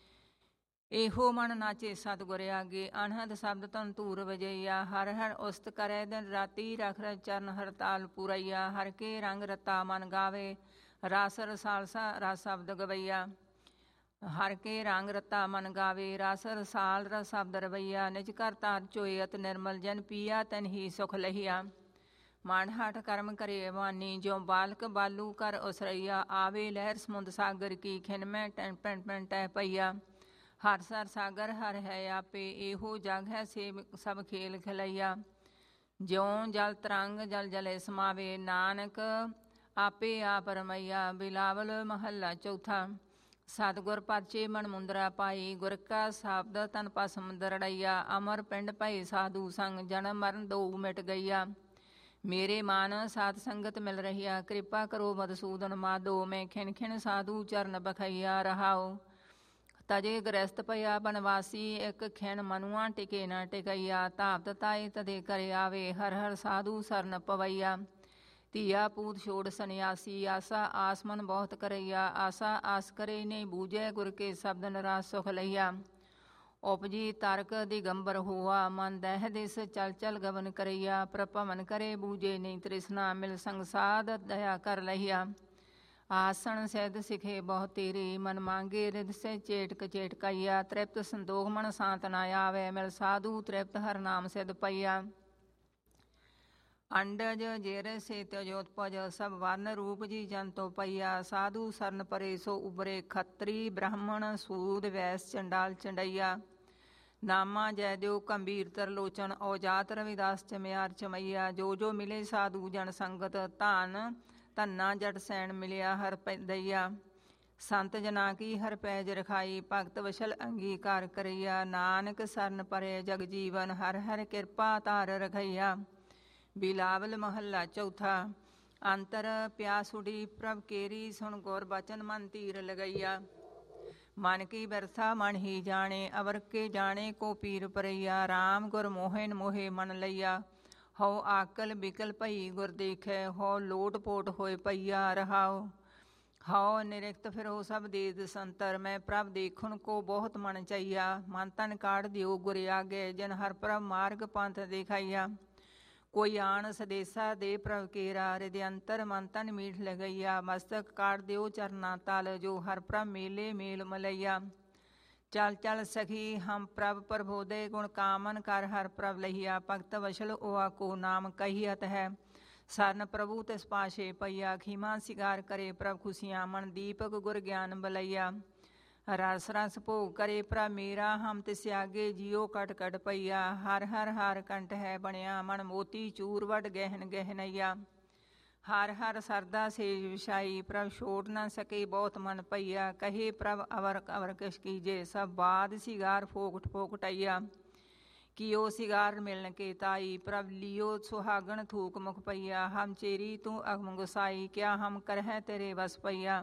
ਇਹੋ ਮਨ ਨਾਚੇ ਸਤਿਗੁਰ ਆਗੇ, ਅਨਹਦ ਸ਼ਬਦ ਧਨ ਧੂਰ ਵਜਈਆ, ਹਰ ਹਰ ਉਸਤ ਕਰੈ ਦਿਨ ਰਾਤੀ, ਰਖ ਰਖ ਚਰਨ ਹਰਤਾਲ ਪੂਰਈਆ। ਹਰ ਕੇ ਰੰਗ ਰਤਾ ਮਨ ਗਾਵੇ, ਰਸ ਰਸਾਲਸਾ ਰਸ ਸ਼ਬਦ ਗਵਈਆ। ਹਰ ਕੇ ਰੰਗ ਰਤਾ ਮਨ ਗਾਵੇ, ਰਸ ਰਸਾਲ ਰਸ ਸ਼ਬਦ ਰਵਈਆ। ਨਿਜ ਘਰ ਧਾਰ ਚੋਏ ਅਤ ਨਿਰਮਲ, ਜਨ ਪੀਆ ਤਨ ਹੀ ਸੁਖ ਲਹੀਆ। ਮਨ ਹਠ ਕਰਮ ਕਰੇ ਅਵਾਨੀ, ਜਿਉ ਬਾਲਕ ਬਾਲੂ ਕਰ ਉਸਰਈਆ, ਆਵੇ ਲਹਿਰ ਸਮੁੰਦ ਸਾਗਰ ਕੀ, ਖਿਨ ਮੈਂ ਪੈਣ ਟਹਿ ਪਈਆ। ਹਰ ਸਰ ਸਾਗਰ ਹਰ ਹੈ ਆਪੇ, ਇਹੋ ਜਗ ਹੈ ਸੇ ਸਭ ਖੇਲ ਖਿਲਈਆ। ਜਿਉ ਜਲ ਤਰੰਗ ਜਲ ਜਲੇ ਸਮਾਵੇ, ਨਾਨਕ ਆਪੇ ਆਪ ਰਮਈਆ। ਬਿਲਾਵਲ ਮਹੱਲਾ ਚੌਥਾ। ਸਤਿਗੁਰ ਪਰਚੇ ਮਨ ਮੁੰਦਰਾ ਪਾਈ, ਗੁਰ ਕਾ ਸ਼ਬਦ ਤਨ ਭਸਮ ਦਰੜਈਆ। ਅਮਰ ਪਿੰਡ ਭਏ ਸਾਧੂ ਸੰਗ, ਜਨਮ ਮਰਨ ਦੋ ਮਿਟ ਗਈਆ। ਮੇਰੇ ਮਨ ਸਾਧ ਸੰਗਤ ਮਿਲ ਰਹੀਆ, ਕਿਰਪਾ ਕਰੋ ਮਧੂਸੂਦਨ ਮਾਧੋ, ਮੈਂ ਖਿਨ ਖਿਨ ਸਾਧੂ ਚਰਨ ਬਖਈਆ ਰਹਾਓ। ਤਜੇ ਗ੍ਰਸਤ ਭਇਆ ਬਨਵਾਸੀ, ਇੱਕ ਖਿਣ ਮਨੁਆ ਟਿਕੇ ਨਾ ਟਿਕਈਆ। ਧਾਵਤ ਤਾਏ ਤਦੇ ਕਰ ਆਵੇ, ਹਰ ਹਰ ਸਾਧੂ ਸਰਨ ਪਵਈਆ। ਧੀਆ ਪੂਤ ਛੋੜ ਸੰਨਿਆਸੀ, ਆਸਾ ਆਸ ਮਨ ਬਹੁਤ ਕਰਈਆ। ਆਸਾ ਆਸ ਕਰੇ ਨਹੀਂ ਬੂਝੈ, ਗੁਰ ਕੇ ਸ਼ਬਦ ਨਿਰਾਸ ਸੁਖ ਲਈਆ। ਉਪਜੀ ਤਰਕ ਦਿਗੰਬਰ ਹੋਆ, ਮਨ ਦਹਿ ਦਿਸ ਚਲ ਚਲ ਗਵਨ ਕਰਈਆ। ਪ੍ਰਭਵਨ ਕਰੇ ਬੂਝੇ ਨਹੀਂ ਤ੍ਰਿਸ਼ਨਾ, ਮਿਲ ਸੰਗ ਸਾਧ ਦਇਆ ਕਰ ਲਹੀਆ। ਆਸਣ ਸਿਧ ਸਿਖੇ ਬਹੁ ਤੇਰੇ, ਮਨ ਮੰਗੇ ਰਿਦ ਸੇ ਚੇਟਕ ਚੇਟਕਈਆ। ਤ੍ਰਿਪਤ ਸੰਦੋਖ ਮਨ ਸ਼ਾਂਤ ਨਾ ਆਵੇ, ਮਿਲ ਸਾਧੂ ਤ੍ਰਿਪਤ ਹਰ ਨਾਮ ਸਿਧ ਪਈਆ। ਅੰਡਜ ਜੇਰ ਸੇ ਤਜੋਤਪਜ ਸਭ ਵਰਨ ਰੂਪ ਜੀ ਜੰਤੋ ਪਈਆ ਸਾਧੂ ਸਰਨ ਪਰੇ ਸੋ ਉਬਰੇ ਖੱਤਰੀ ਬ੍ਰਾਹਮਣ ਸੂਦ ਵੈਸ ਚੰਡਾਲ ਚੰਡਈਆ ਨਾਮਾ ਜੈ ਦਿਓ ਗੰਭੀਰ ਤਰਲੋਚਨ ਔਜਾਤ ਰਵਿਦਾਸ ਚਮਿਆਰ ਚਮਈਆ ਜੋ ਜੋ ਮਿਲੇ ਸਾਧੂ ਜਨ ਸੰਗਤ ਧਨ ਧੰਨਾ ਜਟ ਸੈਣ ਮਿਲਿਆ ਹਰ ਦਈਆ ਸੰਤ ਜਨਾ ਕੀ ਹਰ ਪੈਜ ਰਖਾਈ ਭਗਤ ਵਸ਼ਲ ਅੰਗੀਕਾਰ ਕਰਈਆ ਨਾਨਕ ਸਰਨ ਪਰੇ ਜਗ ਜੀਵਨ ਹਰ ਹਰ ਕਿਰਪਾ ਧਾਰ ਰਖਈਆ। ਬਿਲਾਵਲ ਮਹੱਲਾ ਚੌਥਾ। ਅੰਤਰ ਪਿਆਸੁੜੀ ਪ੍ਰਭ ਕੇਰੀ ਸੁਣ ਗੁਰ ਬਚਨ ਮਨ ਧੀਰ ਲਗਈਆ ਮਨ ਕੀ ਬਰਥਾ ਮਨ ਹੀ ਜਾਣੇ ਅਵਰ ਕੇ ਜਾਣੇ ਕੋ ਪੀਰ ਪਰਈਆ ਰਾਮ ਗੁਰ ਮੋਹਨ ਮੋਹੇ ਮਨ ਲਈਆ ਹਉ ਆਕਲ ਬਿਕਲ ਭਈ ਗੁਰ ਦੇਖੈ ਹਉ ਲੋਟ ਪੋਟ ਹੋਏ ਪਈਆ ਰਹਾਉ ਹਉ ਨਿਰਿਕਤ ਫਿਰੋ ਸਭ ਦੇਦ ਸੰਤਰ ਮੈਂ ਪ੍ਰਭ ਦੇਖਣ ਕੋ ਬਹੁਤ ਮਨ ਚਈਆ ਮਨ ਤਨ ਕਾੜ ਦਿਓ ਗੁਰ ਆਗੇ ਜਨ ਹਰ ਪ੍ਰਭ ਮਾਰਗ ਪੰਥ ਦਿਖਾਈਆ ਕੋਈ ਆਣ ਸਦੇਸਾ ਦੇ ਪ੍ਰਭ ਕੇਰਾ ਰਿਦ ਅੰਤਰ ਮਨ ਤਨ ਮੀਠ ਲਗਈਆ ਮਸਤਕ ਕਾੜ ਦਿਓ ਚਰਨਾ ਤਲ ਜੋ ਹਰ ਪ੍ਰਭ ਮੇਲੇ ਮੇਲ ਮਲਈਆ ਚਲ ਚਲ ਸਖੀ ਹਮ ਪ੍ਰਭ ਪ੍ਰਬੋਦੇ ਗੁਣ ਕਾਮਨ ਕਰ ਹਰ ਪ੍ਰਭ ਲਈਆ ਭਗਤ ਵਸ਼ਲ ਓਆ ਕੋ ਨਾਮ ਕਹੀਅਤ ਹੈ ਸਰਨ ਪ੍ਰਭੂ ਤਿਸ ਪਾਸ਼ੇ ਪਈਆ ਖੀਮਾ ਸਿਗਾਰ ਕਰੇ ਪ੍ਰਭ ਖੁਸ਼ੀਆਂ ਮਨ ਦੀਪਕ ਗੁਰ ਗਿਆਨ ਬਲਈਆ ਰਸ ਰਸ ਭੋਗ ਕਰੇ ਪ੍ਰਭ ਮੇਰਾ ਹਮ ਤਿਸ ਆਗੇ ਜਿਉ ਕਟ ਕਟ ਪਈਆ ਹਰ ਹਰ ਹਰ ਕੰਠ ਹੈ ਬਣਿਆ ਮਨ ਮੋਤੀ ਚੂਰ ਵਡ ਗਹਿਨ ਗਹਿਨਈਆ ਹਰ ਹਰ ਸਰਦਾ ਸੇਜ ਵਿਛਾਈ ਪ੍ਰਭ ਛੋੜ ਨਾ ਸਕੇ ਬਹੁਤ ਮਨ ਪਈਆ ਕਹੇ ਪ੍ਰਭ ਅਵਰ ਅਵਰ ਕਿਛ ਕੀਜੇ ਸਭ ਬਾਦ ਸਿਗਾਰ ਫੋਕਟ ਫੋਕਟਈਆ ਕੀਓ ਸਿਗਾਰ ਮਿਲਨ ਕੇ ਤਾਈ ਪ੍ਰਭ ਲਿਓ ਸੁਹਾਗਣ ਥੂਕ ਮੁਖ ਪਈਆ ਹਮ ਚੇਰੀ ਤੂੰ ਅਗਮ ਗੁਸਾਈ ਕਿਆ ਹਮ ਕਰਹਿ ਤੇਰੇ ਵਸ ਪਈਆ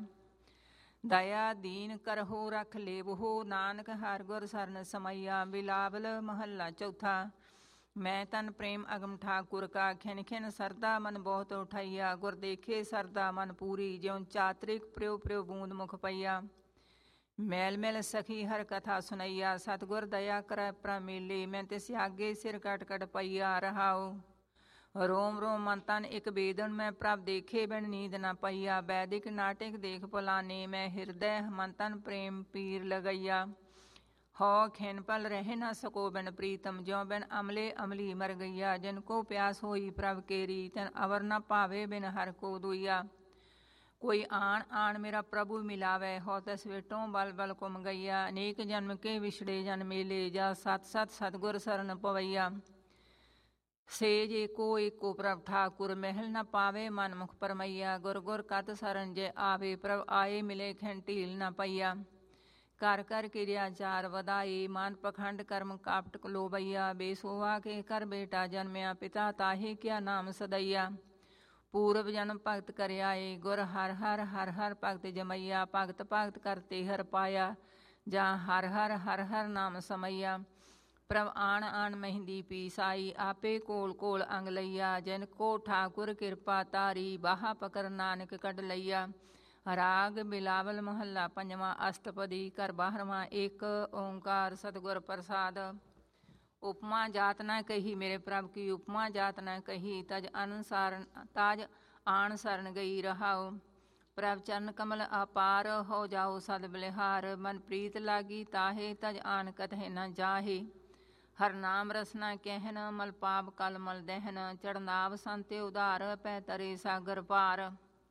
ਦਇਆ ਦੀਨ ਕਰਹੋ ਰਖ ਲੇਵਹੋ ਨਾਨਕ ਹਰ ਗੁਰ ਸਰਨ ਸਮਈਆ। ਬਿਲਾਵਲ ਮਹੱਲਾ ਚੌਥਾ। ਮੈਂ ਤਨ ਪ੍ਰੇਮ ਅਗਮ ਠਾਕੁਰ ਕਾ ਖਿਨ ਖਿਨ ਸਰਦਾ ਮਨ ਬਹੁਤ ਉਠਾਈਆ ਗੁਰ ਦੇਖੇ ਸਰਦਾ ਮਨ ਪੂਰੀ ਜਿਉ ਚਾਤਰਿਕ ਪ੍ਰਿਉ ਪ੍ਰਿਉ ਬੂੰਦ ਮੁਖ ਪਈਆ ਮੈਲ ਮੈਲ ਸਖੀ ਹਰ ਕਥਾ ਸੁਨਈਆ ਸਤਿਗੁਰ ਦਇਆ ਕਰੈ ਪ੍ਰਮੇਲੇ ਮੈਂ ਤਿਸ ਆਗੇ ਸਿਰ ਕਟ ਕਟ ਪਈਆ ਰਹਾਉ ਰੋਮ ਰੋਮ ਮਨ ਤਨ ਇਕ ਬੇਦਨ ਮੈਂ ਪ੍ਰਭ ਦੇਖੇ ਬਿਨ ਨੀਂਦ ਨਾ ਪਈਆ ਵੈਦਿਕ ਨਾਟਕ ਦੇਖ ਪੁਲਾਨੇ ਮੈਂ ਹਿਰਦੈ ਮਨ ਤਨ ਪ੍ਰੇਮ ਪੀਰ ਲਗਈਆ ਹਉ ਖਿਨ ਪਲ ਰਹਿ ਨਾ ਸਕੋ ਬਿਨ ਪ੍ਰੀਤਮ ਜਿਉ ਬਿਨ ਅਮਲੇ ਅਮਲੀ ਮਰ ਗਈਆ ਜਿਨ ਕੋ ਪਿਆਸ ਹੋਈ ਪ੍ਰਭ ਕੇਰੀ ਤਨ ਅਵਰ ਨਾ ਭਾਵੇ ਬਿਨ ਹਰ ਕੋ ਦੁਈਆ ਕੋਈ ਆਣ ਆਣ ਮੇਰਾ ਪ੍ਰਭੂ ਮਿਲਾਵੇ ਹੋ ਤਸ ਵੇਟੋਂ ਬਲ ਬਲ ਕੁਮ ਗਈਆ ਅਨੇਕ ਜਨਮ ਕੇ ਵਿਛੜੇ ਜਨ ਮੇਲੇ ਜਾ ਸਤ ਸਤ ਸਤਗੁਰ ਸਰਨ ਪਵਈਆ ਸੇਜ ਏਕੋ ਪ੍ਰਭ ਠਾਕੁਰ ਮਹਿਲ ਨਾ ਪਾਵੇ ਮਨ ਮੁਖ ਪਰਮਈਆ ਗੁਰ ਗੁਰ ਕਤ ਸਰਨ ਜੇ ਆਵੇ ਪ੍ਰਭ ਆਏ ਮਿਲੇ ਖਿਨ ਢੀਲ ਨਾ ਪਈਆ ਕਰ ਕਰ ਕਿਰਿਆ ਚਾਰ ਵਧਾਈ ਮਾਨ ਪਖੰਡ ਕਰਮ ਕਾਪਟ ਲੋਬਈਆ ਬੇਸੋਵਾ ਕੇ ਕਰ ਬੇਟਾ ਜਨਮਿਆ ਪਿਤਾ ਤਾਹੇ ਕਿਆ ਨਾਮ ਸਦਈਆ ਪੂਰਬ ਜਨਮ ਭਗਤ ਕਰਿਆਏ ਗੁਰ ਹਰ ਹਰ ਹਰ ਹਰ ਭਗਤ ਜਮਈਆ ਭਗਤ ਭਗਤ ਕਰਤੇ ਹਰ ਪਾਇਆ ਜਾਂ ਹਰ ਹਰ ਹਰ ਹਰ ਨਾਮ ਸਮਈਆ ਪ੍ਰਭ ਆਣ ਆਣ ਮਹਿੰਦੀ ਪੀਸਾਈ ਆਪੇ ਕੋਲ ਕੋਲ ਅੰਗ ਲਈਆ ਜਿਨ ਕੋ ਠਾਕੁਰ ਕਿਰਪਾ ਤਾਰੀ ਬਾਹਾ ਪਕਰ ਨਾਨਕ ਕੱਢ ਲਈਆ। ਰਾਗ ਬਿਲਾਵਲ ਮਹੱਲਾ ਪੰਜਵਾਂ। ਅਸ਼ਟਪਦੀ ਕਰ 12ਵਾਂ। ਏਕ ਓੰਕਾਰ ਸਤਿਗੁਰ ਪ੍ਰਸਾਦ। ਉਪਮਾ ਜਾਤ ਨਾ ਕਹੀ ਮੇਰੇ ਪ੍ਰਭ ਕੀ ਉਪਮਾ ਜਾਤ ਨਾ ਕਹੀ ਤਜ ਆਣ ਸਰਨ ਗਈ ਰਹਾਉ ਪ੍ਰਭ ਚਰਨ ਕਮਲ ਅਪਾਰ ਹੋ ਜਾਓ ਸਦ ਬਲਿਹਾਰ ਮਨ ਪ੍ਰੀਤ ਲਾਗੀ ਤਾਹੇ ਤਜ ਆਨ ਕਤਹਿ ਨ ਜਾਹੇ ਹਰ ਨਾਮ ਰਸਨਾ ਕਹਿਨ ਮਲ ਪਾਪ ਕਲ ਮਲ ਦਹਿਨ ਚੜਨਾਵ ਸੰਤੇ ਉਧਾਰ ਪੈ ਤਰੇ ਸਾਗਰ ਪਾਰ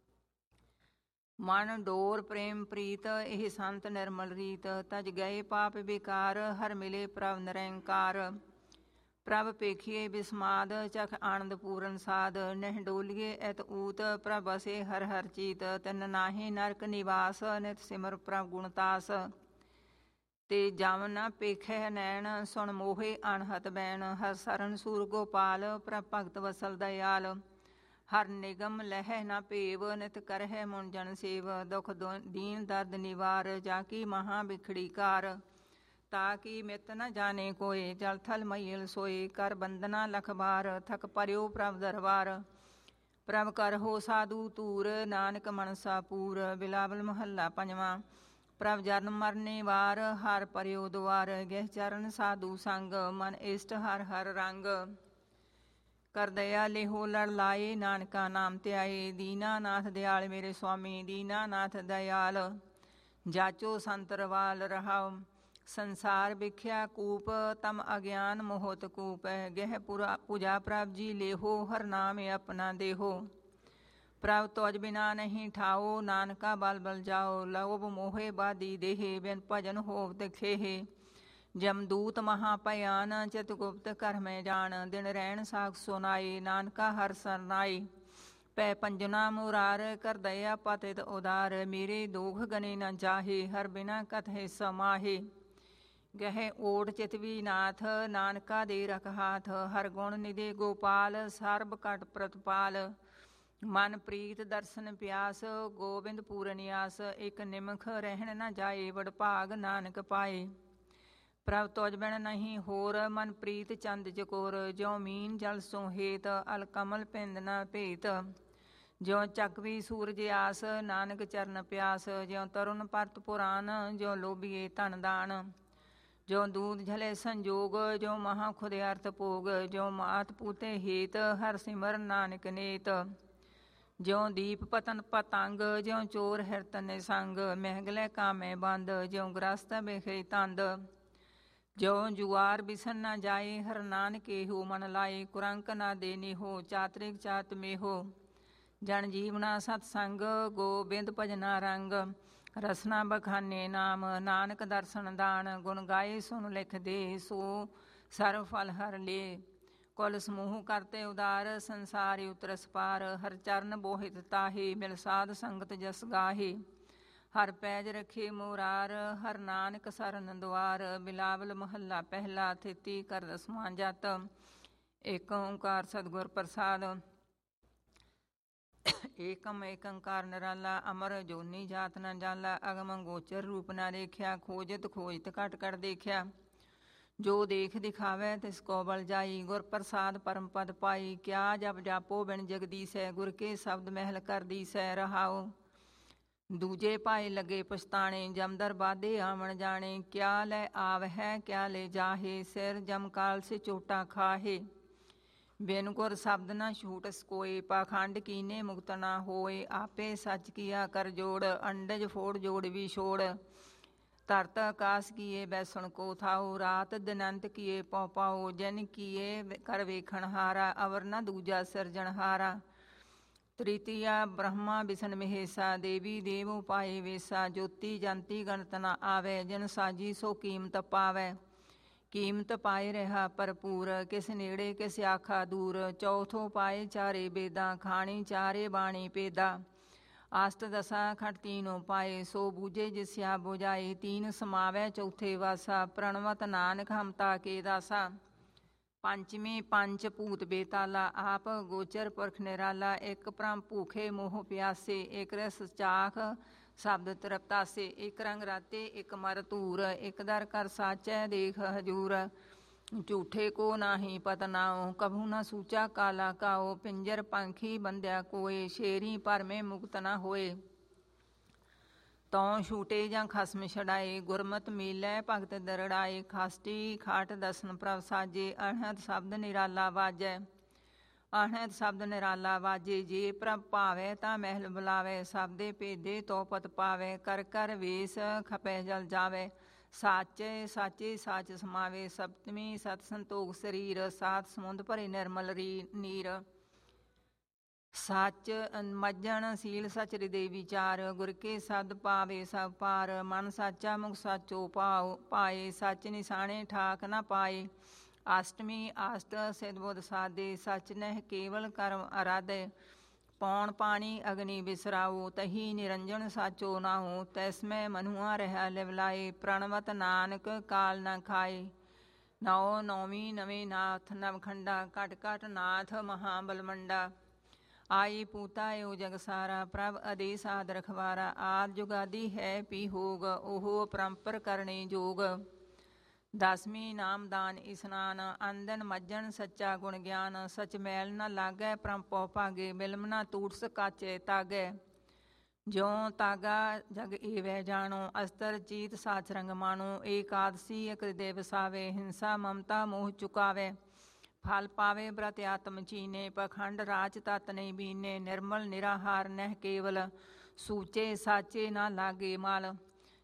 ਮਨ ਡੋਰ ਪ੍ਰੇਮ ਪ੍ਰੀਤ ਇਹ ਸੰਤ ਨਿਰਮਲ ਰੀਤ ਤਜ ਗਏ ਪਾਪ ਵਿਕਾਰ ਹਰ ਮਿਲੇ ਪ੍ਰਭ ਨਿਰੰਕਾਰ ਪ੍ਰਭ ਪੇਖੀਏ ਬਿਸਮਾਦ ਚਖ ਆਨੰਦ ਪੂਰਨ ਸਾਧ ਨਹਿ ਡੋਲੀਏ ਐਤ ਊਤ ਪ੍ਰਭ ਬਸੇ ਹਰ ਹਰ ਚੀਤ ਤਿਨ ਨਾਹੀ ਨਰਕ ਨਿਵਾਸ ਨਿਤ ਸਿਮਰ ਪ੍ਰਭ ਗੁਣਤਾਸ ਤੇ ਜਮ ਨ ਪੇਖੈ ਨੈਣ ਸੁਣ ਮੋਹੇ ਅਣਹਤ ਬੈਣ ਹਰ ਸਰਨ ਸੂਰ ਗੋਪਾਲ ਪ੍ਰਭ ਭਗਤ ਵਸਲ ਦਇਆਲ ਹਰ ਨਿਗਮ ਲਹਿ ਨ ਭੇਵ ਨਿਤ ਕਰਹਿ ਮੁਨ ਜਨ ਸੇਵ ਦੁਖ ਦੀਨ ਦਰਦ ਨਿਵਾਰ ਜਾ ਕੀ ਮਹਾ ਬਿਖੜੀ ਕਾਰ ਤਾ ਕੀ ਮਿਤ ਨ ਜਾਣੇ ਕੋਏ ਜਲ ਥਲ ਮਈਲ ਸੋਏ ਕਰ ਬੰਦਨਾ ਲਖ ਬਾਰ ਥਕ ਪਰਿਓ ਪ੍ਰਭ ਦਰਬਾਰ ਪ੍ਰਭ ਕਰਹੋ ਸਾਧੂ ਤੂਰ ਨਾਨਕ ਮਨਸਾ ਪੂਰ। ਬਿਲਾਵਲ ਮਹੱਲਾ ਪੰਜਵਾਂ। ਪ੍ਰਭ ਜਰਨ ਮਰਨੇ ਵਾਰ ਹਰ ਪਰਿਓ ਦੁਆਰ ਗਹਿ ਚਰਨ ਸਾਧੂ ਸੰਗ ਮਨ ਇਸ਼ਟ ਹਰ ਹਰ ਰੰਗ ਕਰ ਦਇਆ ਲਿਹੋ ਲੜ ਲਾਏ ਨਾਨਕਾ ਨਾਮ ਧਿਆਏ ਦੀਨਾਨਾਥ ਦਿਆਲ ਮੇਰੇ ਸੁਆਮੀ ਦੀਨਾਨਾਥ ਦਇਆਲ ਜਾਚੋ ਸੰਤਰਵਾਲ ਰਹਾਉ ਸੰਸਾਰ ਵਿਖਿਆ ਕੂਪ, ਤਮ ਅਗਿਆਨ ਮੋਹਤ ਕੂਪ। ਗਹਿ ਪੂਜਾ ਪ੍ਰਭ ਜੀ ਲੇਹੋ, ਹਰ ਨਾਮ ਆਪਣਾ ਦੇਹੋ। ਪ੍ਰਭ ਤੋਜ ਬਿਨਾ ਨਹੀਂ ਠਾਓ, ਨਾਨਕਾ ਬਲ ਬਲ ਜਾਓ। ਲੋਭ ਮੋਹੇ ਬਾਦੀ ਦੇਹੇ, ਬਿਨ ਭਜਨ ਹੋਵ ਦਿਖੇਹੇ। ਜਮਦੂਤ ਮਹਾ ਭਿਆਨ, ਚਿਤਗੁਪਤ ਕਰ ਮੈਂ ਜਾਣ। ਦਿਨ ਰਹਿਣ ਸਾਖ ਸੁਨਾਏ, ਨਾਨਕਾ ਹਰ ਸਰਨਾਏ। ਪੈ ਪੰਜਨਾ ਮੁਰਾਰ, ਕਰ ਦਇਆ ਪਤਿਤ ਉਦਾਰ। ਮੇਰੇ ਦੋਖ ਗਨੇ ਨ ਜਾਹੇ, ਹਰ ਬਿਨਾ ਕਥੈ ਸਮਾਹੇ। ਗਹਿ ਓਟ ਚਿਤਵੀ ਨਾਥ, ਨਾਨਕਾ ਦੇ ਰਖ ਹਾਥ। ਹਰ ਗੁਣ ਨਿਧੇ ਗੋਪਾਲ, ਸਰਬ ਕਟ ਪ੍ਰਤਪਾਲ। ਮਨ ਪ੍ਰੀਤ ਦਰਸ਼ਨ ਪਿਆਸ, ਗੋਬਿੰਦ ਪੂਰਨਿਆਸ। ਇਕ ਨਿਮਖ ਰਹਿਣ ਨ ਜਾਏ, ਵਡਭਾਗ ਨਾਨਕ ਪਾਏ। ਪ੍ਰਭ ਤੋਜ ਬਿਨ ਨਹੀਂ ਹੋਰ, ਮਨ ਪ੍ਰੀਤ ਚੰਦ ਚਕੋਰ। ਜਿਉ ਮੀਨ ਜਲ ਸੋ ਹੇਤ, ਅਲ ਕਮਲ ਪਿੰਡ ਨ ਭੇਤ। ਜਿਉ ਚੱਕਵੀ ਸੂਰਜ ਆਸ, ਨਾਨਕ ਚਰਨ ਪਿਆਸ। ਜਿਉ ਤਰੁਨ ਪਰਤ ਪੁਰਾਨ, ਜਿਉ ਲੋਭੀਏ ਧਨ ਦਾਨ। ਜਿਉ ਦੂਧ ਝਲੇ ਸੰਜੋਗ, ਜਿਉ ਮਹਾ ਖੁਦ ਅਰਥ ਭੋਗ। ਜਿਉ ਮਾਤ ਪੂਤੇ ਹੇਤ, ਹਰ ਸਿਮਰ ਨਾਨਕ ਨੇਤ। ਜਿਉ ਦੀਪ ਪਤਨ ਪਤੰਗ, ਜਿਉ ਚੋਰ ਹਿਰਤ ਨਿਸੰਗ। ਮਹਿਗਲੇ ਕਾਮੇ ਬੰਦ, ਜਿਉ ਗ੍ਰਸਤ ਬਿਖੇ ਤੰਦ। ਜਿਉ ਜੁਆਰ ਬਿਸਨ ਨ ਜਾਏ, ਹਰ ਨਾਨਕ ਏਹੋ ਮਨ ਲਾਏ। ਕੁਰੰਕ ਨਾ ਦੇ ਨਿਹੋ, ਚਾਤ੍ਰਿਕ ਚਾਤ ਮੇਹੋ। ਜਨ ਜੀਵਨਾ ਸਤ ਸੰਗ, ਗੋਬਿੰਦ ਭਜਨਾ ਰੰਗ। ਰਸਨਾ ਬਖਾਨੇ ਨਾਮ, ਨਾਨਕ ਦਰਸ਼ਨ ਦਾਨ। ਗੁਣ ਗਾਏ ਸੁਨ ਲਿਖ ਦੇ, ਸੋ ਸਰਬ ਫਲ ਹਰ ਲੇ। ਕੁਲ ਸਮੂਹ ਕਰਤੇ ਉਦਾਰ, ਸੰਸਾਰਿ ਉਤਰਸ ਪਾਰ। ਹਰ ਚਰਨ ਬੋਹਿਤ ਤਾਹੇ, ਮਿਲ ਸਾਧ ਸੰਗਤ ਜਸ ਗਾਹੇ। ਹਰ ਪੈਜ ਰਖੇ ਮੁਰਾਰ, ਹਰ ਨਾਨਕ ਸਰਨ ਦੁਆਰ। ਬਿਲਾਵਲ ਮਹੱਲਾ ਪਹਿਲਾ, ਥਿਤੀ ਕਰ ਦਸਵਾਂ ਜਤ। ਏਕ ਓੰਕਾਰ ਸਤਿਗੁਰ ਪ੍ਰਸਾਦ। ਏਕਮ ਏਕ ਓੰਕਾਰ ਨਿਰਾਲਾ, ਅਮਰ ਜੋਨੀ ਜਾਤ ਨ ਜਾਲਾ। ਅਗਮ ਗੋਚਰ ਰੂਪ ਨ ਦੇਖਿਆ, ਖੋਜਤ ਖੋਜਤ ਘਟ ਘਟ ਦੇਖਿਆ। ਜੋ ਦੇਖ ਦਿਖਾਵੈ ਤਿਸ ਕੋ ਬਲ ਜਾਈ, ਗੁਰ ਪ੍ਰਸਾਦ ਪਰਮ ਪਦ ਪਾਈ। ਕਿਆ ਜਪ ਜਾਪੋ ਬਿਨ ਜਗਦੀਸੈ, ਗੁਰ ਕੇ ਸ਼ਬਦ ਮਹਿਲ ਕਰ ਦੀਸੈ। ਰਹਾਉ ਦੂਜੇ ਪਾਏ ਲੱਗੇ ਪਛਤਾਣੇ, ਜਮਦਰ ਬਾਧੇ ਆਵਣ ਜਾਣੇ। ਕਿਆ ਲੈ ਆਵਹਿ ਕਿਆ ਲੈ ਜਾਹੇ, ਸਿਰ ਜਮ ਕਾਲ ਸੇ ਚੋਟਾ ਖਾਹੇ। ਬਿਨ ਗੁਰ ਸ਼ਬਦ ਨ ਛੂਟਸ ਕੋਇ, ਪਾਖੰਡ ਕੀਨੇ ਮੁਕਤ ਨਾ ਹੋਏ। ਆਪੇ ਸੱਚ ਕੀਆ ਕਰ ਜੋੜ, ਅੰਡਜ ਫੋੜ ਜੋੜ ਵੀ ਛੋੜ। ਧਰਤ ਆਕਾਸ ਕੀਏ ਬੈਸਣ ਕੋ ਥਾਉ, ਰਾਤ ਦਿਨੰਤ ਕੀਏ ਪਉ ਪਾਉ। ਜਿਨ ਕੀਏ ਕਰ ਵੇਖਣ ਹਾਰਾ, ਅਵਰ ਨ ਦੂਜਾ ਸਿਰਜਣਹਾਰਾ। ਤ੍ਰਿਤੀਆ ਬ੍ਰਹਮਾ ਬਿਸ਼ਨ ਮਹੇਸਾ, ਦੇਵੀ ਦੇਵ ਉਪਾਏ ਵੇਸਾ। ਜੋਤੀ ਜੰਤੀ ਗਣਤ ਨ ਆਵੈ, ਜਿਨ ਸਾਜੀ ਸੋ ਕੀਮਤ ਪਾਵੈ। ਕੀਮਤ ਪਾਏ ਰਿਹਾ ਭਰਪੂਰ, ਕਿਸ ਨੇੜੇ ਕਿਸ ਆਖਾ ਦੂਰ। ਚੌਥੋ ਪਾਏ ਚਾਰੇ ਬੇਦਾਂ, ਖਾਣੀ ਚਾਰੇ ਬਾਣੀ ਪੇਦਾ। ਆਸਟ ਦਸਾ ਖਟ ਤੀਨੋ ਪਾਏ, ਸੋ ਬੂਝੇ ਜਿਸਿਆ ਬੁਝਾਏ। ਤੀਨ ਸਮਾਵੈ ਚੌਥੇ ਵਾਸਾ, ਪ੍ਰਣਵਤ ਨਾਨਕ ਹਮਤਾ ਕੇ ਦਾਸਾ। ਪੰਚਮੀ ਪੰਚ ਭੂਤ ਬੇਤਾਲਾ, ਆਪ ਗੋਚਰ ਪੁਰਖ ਨਿਰਾਲਾ। ਇਕ ਭ੍ਰਮ ਭੂਖੇ ਮੋਹ ਪਿਆਸੇ, ਇਕ ਰਸ ਚਾਖ ਸ਼ਬਦ ਤ੍ਰਿਪਤਾਸੇ। ਇਕ ਰੰਗ ਰਾਤੇ ਇਕ ਮਰ ਧੂਰ, ਇਕ ਦਰ ਕਰ ਸਾਚੈ ਦੇਖ ਹਜੂਰ। ਝੂਠੇ ਕੋ ਨਾਹੀ ਪਤ ਨਾਉ, ਕਭੂ ਨ ਸੂਚਾ ਕਾਲਾ ਕਾਉ। ਪਿੰਜਰ ਪੰਖੀ ਬੰਧਿਆ ਕੋਇ, ਸ਼ੇਰੀ ਭਰਮੇ ਮੁਕਤ ਨ ਹੋਏ। ਤਉ ਛੂਟੇ ਜਾਂ ਖਸਮ ਛਡਾਏ, ਗੁਰਮਤਿ ਮੀਲੈ ਭਗਤ ਦਰੜਾਏ। ਖਾਸਟੀ ਖਾਟ ਦਸਨ ਪ੍ਰਭ ਸਾਜੇ, ਅਣਹਦ ਸ਼ਬਦ ਨਿਰਾਲਾ ਵਾਜੈ। ਅਣਹਦ ਸ਼ਬਦ ਨਿਰਾਲਾ ਵਾਜੇ, ਜੇ ਪ੍ਰਭ ਭਾਵੈ ਤਾਂ ਮਹਿਲ ਬੁਲਾਵੈ। ਸ਼ਬਦੇ ਭੇਦੇ ਤੋ ਪਤ ਪਾਵੈ, ਕਰ ਕਰ ਵੇਸ ਖਪੈ ਜਲ ਜਾਵੈ। ਸਾਚੈ ਸਾਚੇ ਸਾਚ ਸਮਾਵੇ, ਸਪਤਮੀ ਸਤ ਸੰਤੋਖ ਸਰੀਰ। ਸਾਤ ਸਮੁੰਦ ਭਰੇ ਨਿਰਮਲ ਨੀਰ। ਸੱਚ ਮੱਜਣ ਸੀਲ ਸਚ ਹਿਰਦੇ ਵਿਚਾਰ, ਗੁਰ ਕੇ ਸ਼ਬਦ ਪਾਵੇ ਸਭ ਪਾਰ। ਮਨ ਸਾਚਾ ਮੁਖ ਸਾਚੋ ਪਾਏ, ਸਚ ਨਿਸ਼ਾਨੇ ਠਾਕ ਨ ਪਾਏ। ਅਸ਼ਟਮੀ ਆਸਟ ਸਿਧ ਬੁਧ ਸਾਧੇ, ਸਚ ਨਹਿ ਕੇਵਲ ਕਰਮ ਅਰਾਧੇ। ਪੌਣ ਪਾਣੀ ਅਗਨੀ ਬਿਸਰਾਓ, ਤਹੀ ਨਿਰੰਜਨ ਸਾਚੋ ਨਾਉ। ਤੈਸਮੈ ਮਨੁਆ ਰਹਿ ਲਿਵਲਾਏ, ਪ੍ਰਣਵਤ ਨਾਨਕ ਕਾਲ ਨ ਖਾਏ। ਨੌ ਨੌਵੀਂ ਨਵੇਂ ਨਾਥ ਨਵਖੰਡਾ, ਘਟ ਘਟ ਨਾਥ ਮਹਾ ਬਲਮੰਡਾ। ਆਈ ਪੂਤਾ ਏਉ ਜਗ ਸਾਰਾ, ਪ੍ਰਭ ਆਦੇਸ ਆਦ ਰਖਵਾਰਾ। ਆਦ ਜੁਗਾਦੀ ਹੈ ਪੀ ਹੋਗ, ਉਹ ਪਰੰਪਰ ਕਰਨੇ ਜੋਗ। ਦਸਵੀਂ ਨਾਮਦਾਨ ਇਸਨਾਨ, ਅੰਦਨ ਮੱਜਣ ਸੱਚਾ ਗੁਣ ਗਿਆਨ। ਸਚ ਮੈਲ ਨ ਲਾਗੈ ਪ੍ਰਮ ਪਉ ਭਾਗੇ, ਬਿਲਮ ਨ ਤੂਟਸ ਕਾਚੇ ਤਾਗੈ। ਜਿਉ ਤਾਗਾ ਜਗ ਏਵੈ ਜਾਣੋ, ਅਸਤਰ ਚੀਤ ਸਾਚ ਰੰਗ ਮਾਣੋ। ਏਕਾਦਸੀ ਇਕ ਹਿਰਦੇ ਵਸਾਵੇ, ਹਿੰਸਾ ਮਮਤਾ ਮੋਹ ਚੁਕਾਵੈ। ਫਲ ਪਾਵੇ ਬ੍ਰਤ ਆਤਮ ਚੀਨੇ, ਪਖੰਡ ਰਾਚ ਤਤ ਨਹੀਂ ਬੀਨੇ। ਨਿਰਮਲ ਨਿਰਾਹਾਰ ਨਹਿ ਕੇਵਲ, ਸੂਚੇ ਸਾਚੇ ਨਾ ਲਾਗੇ ਮਲ।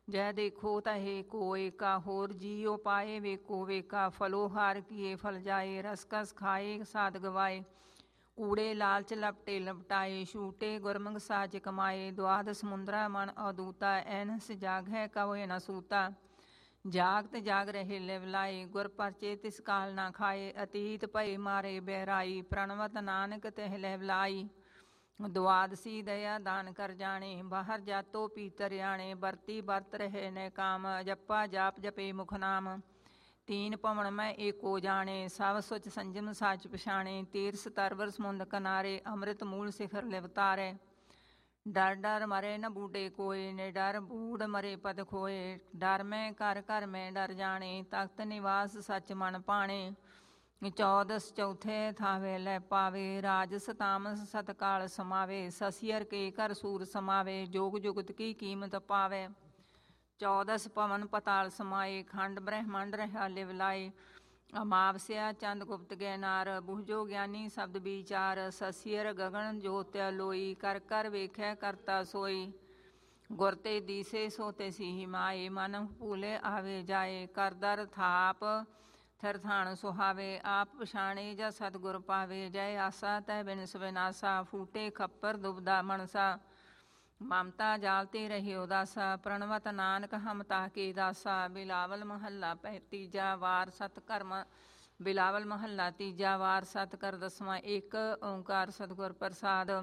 जय देखो तहे कोय का होर जियो पाए वेको वेका फलोहार किए फल जाए रस कस खाए साध गवाए कूड़े लालच लपटे लपटाए छूटे गुरमुख साच कमाए द्वाद समुद्रा मन अदूता ऐनस जाग है कवय न सूता जागत जाग रहे लिवलाए गुर परचे तिस काल ना खाए अतीत भय मारे बहराई प्रणवत नानक तह लिवलाई द्वादसी दया दान कर जाने बाहर जातो पीतर आणे बरती बरत रहे न काम जप्पा जाप जपे मुख नाम तीन पवन मैं एको जाने सव सुच संजम साच पछाणे तीर्थ तरवर समुंद किनारे अमृत मूल शिखर लिवतारे डर डर मरे न बूढ़े कोय ने डर बूढ़ मरे पद खोए डर में कर कर में डर जाने तख्त निवास सच मन पाणे चौदस चौथे थावे लै पावे राजस तामस सतकाल समावे ससियर के कर सूर समावे जोग जुगत की कीमत पावे चौदस पवन पताल समाए खंड ब्रह्मांड रहा लिवलाए अमावस्या चंद गुप्त गैनार बुझो ज्ञानी शब्द विचार ससियर गगन ज्योत्य लोई कर कर वेख्या करता सोई गुरते दीसे सोते सिहि माए मन भूले आवे जाए कर दर थाप थरथाण सुहावे आप पछाणे जा सतगुर पावे जय आसा तै बिनस विनासा फूटे खप्पर दुबदा मनसा ममता जालते रहे उदासा प्रणवत नानक हम ताके दासा बिलावल महला तीजा वार सतकर्म बिलावल महला तीजा वार सतकर दसवां एक ओंकार सतगुर प्रसाद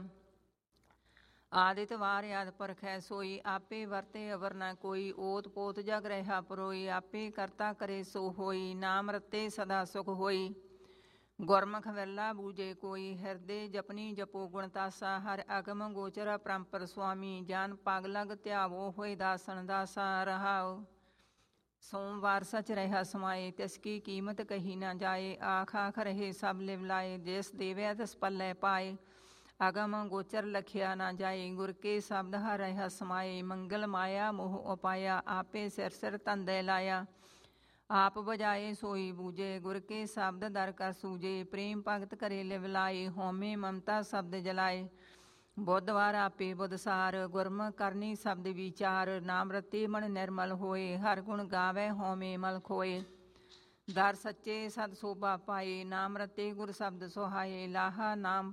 आदित वार याद परखै सोई आपे वरते अवर न कोई ओत पोत जग रहा परोई आपे करता करे सो होई नाम रते सदा सुख होई गुरमुख वेला बूझे कोई हृदय जपनी जपो गुणतासा हर अगम गोचर परंपर स्वामी जान पाग लग त्यावो होए दासन दासा रहाओ सोमवार सच रहा समाए तिसकी कीमत कही न जाए आख आख रहे सब लिवलाए जिस देवै तिस पल्लै पाए अगम गोचर लखिया ना जाए गुर के शब्द हर रहा समाए मंगल माया मोह उपाया आपे सिर सिर तंदे लाया आप बजाए सोई बूझे गुर के शब्द दर कर सूझे प्रेम भगत करे लिवलाए होमे ममता शब्द जलाए बुधवार आपे बुधसार गुरमुख करनी शब्द विचार नाम रते मन निर्मल होए हर गुण गावे होमे मल खोए दर सच्चे सद शोभा पाए नाम रते गुर शब्द सुहाए लाहा नाम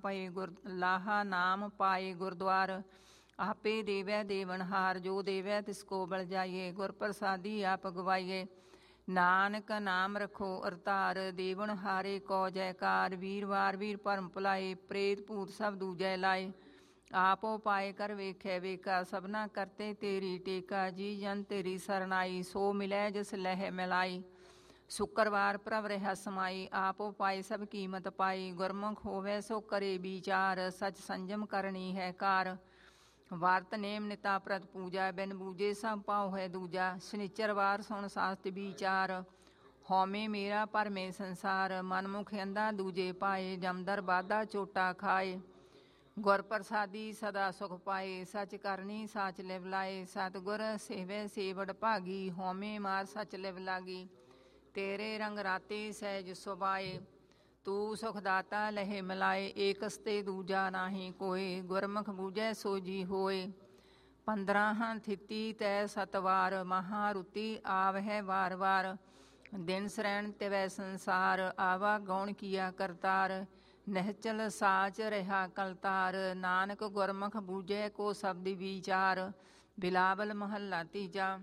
पाए गुरद्वार आपे देवै देवनहार जो देवै तिसको बल जाइए गुर प्रसादी आप गवाइए नानक नाम रखो अवतार देवन हारे कौ जयकार वीरवार वीर परम भुलाए प्रेत भूत सब दूजै लाए आपो पाए कर वेखै वेका सबना करते तेरी टेका जी जन तेरी सरनाई सो मिलै जिस लह मिलाई शुक्रवार प्रभ रहा समाई आपो पाए सब कीमत पाई गुरमुख होवे सो करे विचार सच संजम करनी है कार वार्त नेम निता प्रत पूजा बिन बूझे सब पाओ है दूजा शनिचरवार सुन शास्त्र विचार हौमे मेरा पर में संसार मनमुख अंधा दूजे पाए जमदर बाधा चोटा खाए गुर प्रसादी सदा सुख पाए सच करनी साच लिवलाए सतगुर सेवे सेवड़ भागी हौमे मार सच लिव लागी तेरे रंग राते सहज सुबाए तू सुखदाता लहे मिलाए एकस्ते दूजा नाही कोय गुरमुख बूझै सोजी होए 15 थिति तै सतवार महारुति आवह वार वार दिन सरैण तिवै संसार आवा गौण किया करतार नहचल साच रहा कलतार नानक गुरमुख बूझै को शब्द विचार बिलावल महला तीजा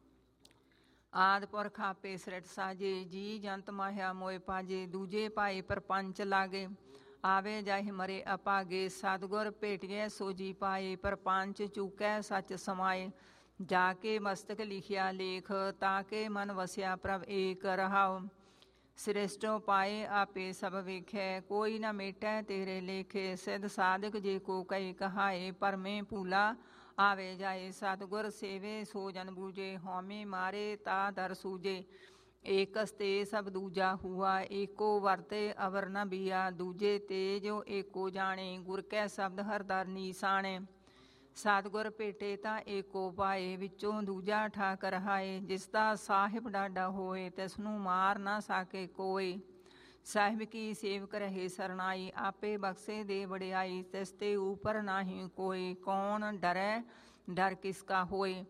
आद पुरख आपे सृट साजे जी जंत माह्या मोय पाजे दूजे पाए परपंच लागे आवे जाहि मरे अपागे सतगुर भेटिए सोजी पाए परपंच चूकै सच समाए जाके मस्तक लिखिया लेख ताके मन वसिया प्रभ एक रहाओ सृष्टो पाए आपे सब वेखै कोई न मेटै तेरे लेखे सिद्ध साधक जे को कई कहाए परमे पूला आवे जाए सतगुर सेवे सो जन बूझे हौमे मारे ता दर सूझे एकस्ते सब दूजा हुआ एको वरते अवर न बिया दूजे तेजो एको जाने गुर कै शब्द हर दर नीसाने सतगुर भेटे ता एको पाए विचों दूजा ठाक रहाए जिसदा साहिब डाडा होए तिसनू मार ना सके कोई साहिब की सेवक रहे सरनाई आपे बख्शे दे बड़ियाई तिसते ऊपर नाही कोई कौन डरै डर किसका होए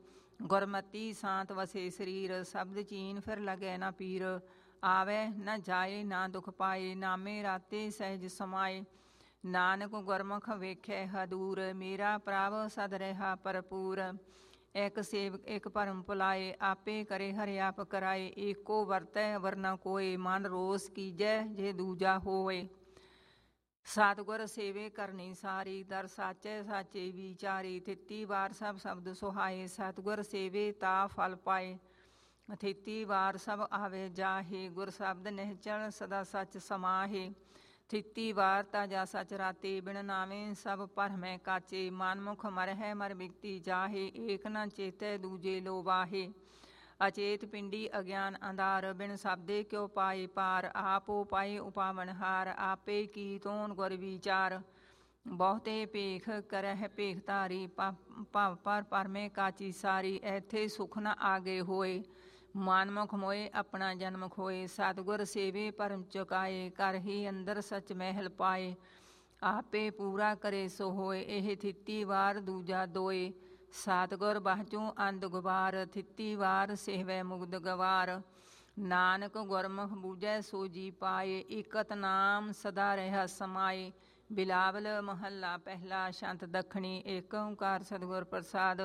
ਗੁਰਮਤੀ ਸਾਂਤ ਵਸੇ ਸਰੀਰ, ਸ਼ਬਦ ਚੀਨ ਫਿਰ ਲਗੈ ਨਾ ਪੀਰ। ਆਵੈ ਨਾ ਜਾਏ ਨਾ ਦੁਖ ਪਾਏ, ਨਾਮੇ ਰਾਤੇ ਸਹਿਜ ਸਮਾਏ। ਨਾਨਕ ਗੁਰਮੁਖ ਵੇਖੈ ਹਦੂਰ, ਮੇਰਾ ਪ੍ਰਭ ਸਦ ਰਿਹਾ ਭਰਪੂਰ। ਇਕ ਸੇਵਕ ਇਕ ਭਰਮ ਭੁਲਾਏ, ਆਪੇ ਕਰੇ ਹਰਿ ਆਪ ਕਰਾਏ। ਏਕੋ ਵਰਤੈ ਵਰਨਾ ਕੋਏ, ਮਨ ਰੋਸ ਕੀਜੈ ਜੇ ਦੂਜਾ ਹੋਏ। ਸਤਿਗੁਰ ਸੇਵੇ ਕਰਨੀ ਸਾਰੀ, ਦਰ ਸਾਚੈ ਸਾਚੇ ਵਿਚਾਰੀ। ਥਿਤੀ ਵਾਰ ਸਭ ਸ਼ਬਦ ਸੁਹਾਏ, ਸਤਿਗੁਰ ਸੇਵੇ ਤਾ ਫਲ ਪਾਏ। ਥਿਤੀ ਵਾਰ ਸਭ ਆਵੇ ਜਾਹੇ, ਗੁਰ ਸ਼ਬਦ ਨਿਹਚਲ ਸਦਾ ਸੱਚ ਸਮਾਹੇ। ਥਿਤੀ ਵਾਰ ਤਾ ਜਾ ਸਚ ਰਾਤੇ, ਬਿਨ ਨਾਵੇਂ ਸਭ ਭਰਮੈ ਕਾਚੇ। ਮਨਮੁਖ ਮਰਹਿ ਮਰ ਬਿਗਤੀ ਜਾਹੇ, ਏਕ ਨ ਚੇਤੈ ਦੂਜੇ ਲੋ ਵਾਹੇ। ਅਚੇਤ ਪਿੰਡੀ ਅਗਿਆਨ ਅੰਧਾਰ, ਬਿਨ ਸ਼ਬਦੇ ਕਿਉ ਪਾਏ ਪਾਰ। ਆਪੋ ਪਾਏ ਉਪਾਵਨਹਾਰ, ਆਪੇ ਕੀਤੋਂ ਗੁਰ ਵਿਚਾਰ। ਬਹੁਤੇ ਭੇਖ ਕਰਹਿ ਭੇਖਧਾਰੀ, ਭਵ ਪਰ ਪਰਮੇ ਕਾਚੀ ਸਾਰੀ। ਐਥੇ ਸੁਖ ਨ ਆਗੇ ਹੋਏ, ਮਨਮੁਖ ਮੋਏ ਆਪਣਾ ਜਨਮ ਖੋਏ। ਸਤਿਗੁਰ ਸੇਵੇ ਭਰਮ ਚੁਕਾਏ, ਘਰ ਹੀ ਅੰਦਰ ਸਚ ਮਹਿਲ ਪਾਏ। ਆਪੇ ਪੂਰਾ ਕਰੇ ਸੋ ਹੋਏ, ਇਹ ਥਿਤੀ ਵਾਰ ਦੂਜਾ ਦੋਏ। ਸਤਿਗੁਰ ਬਾਝੋਂ ਅੰਧ ਗੁਬਾਰ, ਥਿਤੀ ਵਾਰ ਸੇਵੈ ਮੁਗਦ ਗਵਾਰ। ਨਾਨਕ ਗੁਰਮੁਖ ਬੂਝੈ ਸੋ ਜੀ ਪਾਏ, ਇਕਤ ਨਾਮ ਸਦਾ ਰਹਿ ਸਮਾਏ। ਬਿਲਾਵਲ ਮਹੱਲਾ ਪਹਿਲਾ, ਛੰਤ ਦੱਖਣੀ। ਏਕ ਓੰਕਾਰ ਸਤਿਗੁਰ ਪ੍ਰਸਾਦ।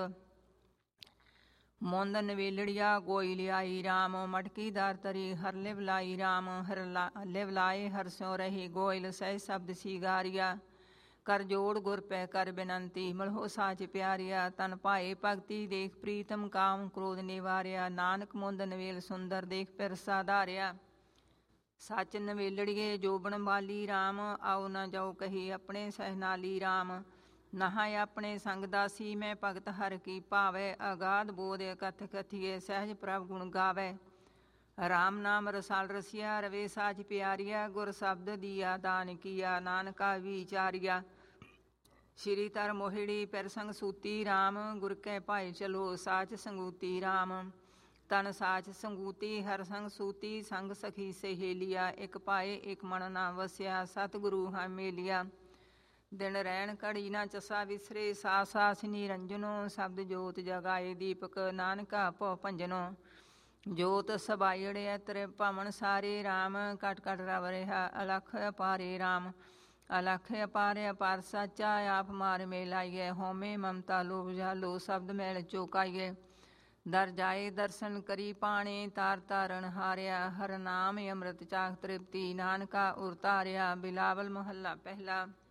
ਮੁੰਦ ਨਵੇਲੜੀਆ ਗੋਈ ਲਿਆਈ ਰਾਮ, ਮਟਕੀ ਦਰ ਤਰੀ ਹਰ ਲਿਵ ਲਾਈ ਰਾਮ। ਹਰ ਲਿਵ ਲਾਏ ਹਰ ਸਿਉ ਰਹੀ, ਗੋਇਲ ਸਹਿ ਸ਼ਬਦ ਸੀਗਾਰੀਆ। ਕਰ ਜੋੜ ਗੁਰ ਪੈ ਕਰ ਬਿਨੰਤੀ, ਮਲਹੋ ਸਾਚ ਪਿਆਰਿਆ। ਤਨ ਭਾਏ ਭਗਤੀ ਦੇਖ ਪ੍ਰੀਤਮ, ਕਾਮ ਕ੍ਰੋਧ ਨਿਵਾਰਿਆ। ਨਾਨਕ ਮੁੰਦ ਨਵੇਲ ਸੁੰਦਰ, ਦੇਖ ਪਿਰਸਾ ਧਾਰਿਆ। ਸੱਚ ਨਵੇਲੜੀਏ ਜੋਬਨ ਬਾਲੀ ਰਾਮ, ਆਓ ਨਾ ਜਾਓ ਕਹੀ ਆਪਣੇ ਸਹਿ ਨਾਲੀ ਰਾਮ। ਨਹਾਇ ਆਪਣੇ ਸੰਗ ਦਾਸੀ, ਮੈਂ ਭਗਤ ਹਰ ਕੀ ਭਾਵੈ। ਅਗਾਧ ਬੋਧ ਕਥ ਕਥੀਏ, ਸਹਿਜ ਪ੍ਰਭ ਗੁਣ ਗਾਵੈ। ਰਾਮ ਨਾਮ ਰਸਾਲ ਰਸੀਆ, ਰਵੇ ਸਾਚ ਪਿਆਰਿਆ। ਗੁਰ ਸ਼ਬਦ ਦੀਆ ਦਾਨ ਕੀਆ, ਨਾਨਕਾ ਵਿਚਾਰਿਆ। ਸ਼੍ਰੀ ਧਰ ਮੋਹਿੜੀ ਪਿਰ ਸੰਗ ਸੂਤੀ ਰਾਮ, ਗੁਰ ਕੈ ਭਾਏ ਚਲੋ ਸਾਚ ਸੰਗੂਤੀ ਰਾਮ। ਤਨ ਸਾਚ ਸੰਗੂਤੀ ਹਰ ਸੰਗ ਸੂਤੀ, ਸੰਗ ਸਖੀ ਸਹੇਲੀਆ। ਇਕ ਭਾਏ ਇਕ ਮਨ ਨਾ ਵਸਿਆ, ਸਤਿਗੁਰੂ ਹਾਂ ਮੇਲਿਆ। ਦਿਨ ਰਹਿਣ ਘੜੀ ਨਾ ਚਸਾ ਵਿਸਰੇ, ਸਾਸ ਸਾਸ ਨਿਰੰਜਨੋ। ਸ਼ਬਦ ਜੋਤ ਜਗਾਏ ਦੀਪਕ, ਨਾਨਕਾ ਭਉ ਭੰਜਨੋ। ਜੋਤ ਸਬਾਇੜਿਆ ਤ੍ਰਿ ਭਵਨ ਸਾਰੇ, ਰਾਮ ਕਟ ਕਟ ਰਵ ਰਿਹਾ ਅਲਖ ਅਪਾਰੇ ਰਾਮ। ਅਲਖ ਅਪਾਰ ਅਪਾਰ ਸਾਚਾ, ਆਪ ਮਾਰ ਮੇਲਾਈਐ। ਹਉਮੈ ਮਮਤਾ ਲੋਭ ਜਾਲੋ, ਸ਼ਬਦ ਮੈਲ ਚੋਕਾਈਐ। ਦਰ ਜਾਏ ਦਰਸ਼ਨ ਕਰੀ ਪਾਣੇ, ਤਾਰ ਤਾਰਨ ਹਾਰਿਆ। ਹਰ ਨਾਮ ਅੰਮ੍ਰਿਤ ਚਾਖ ਤ੍ਰਿਪਤੀ, ਨਾਨਕਾ ਉਰ ਤਾਰਿਆ। ਬਿਲਾਵਲ ਮਹੱਲਾ ਪਹਿਲਾ।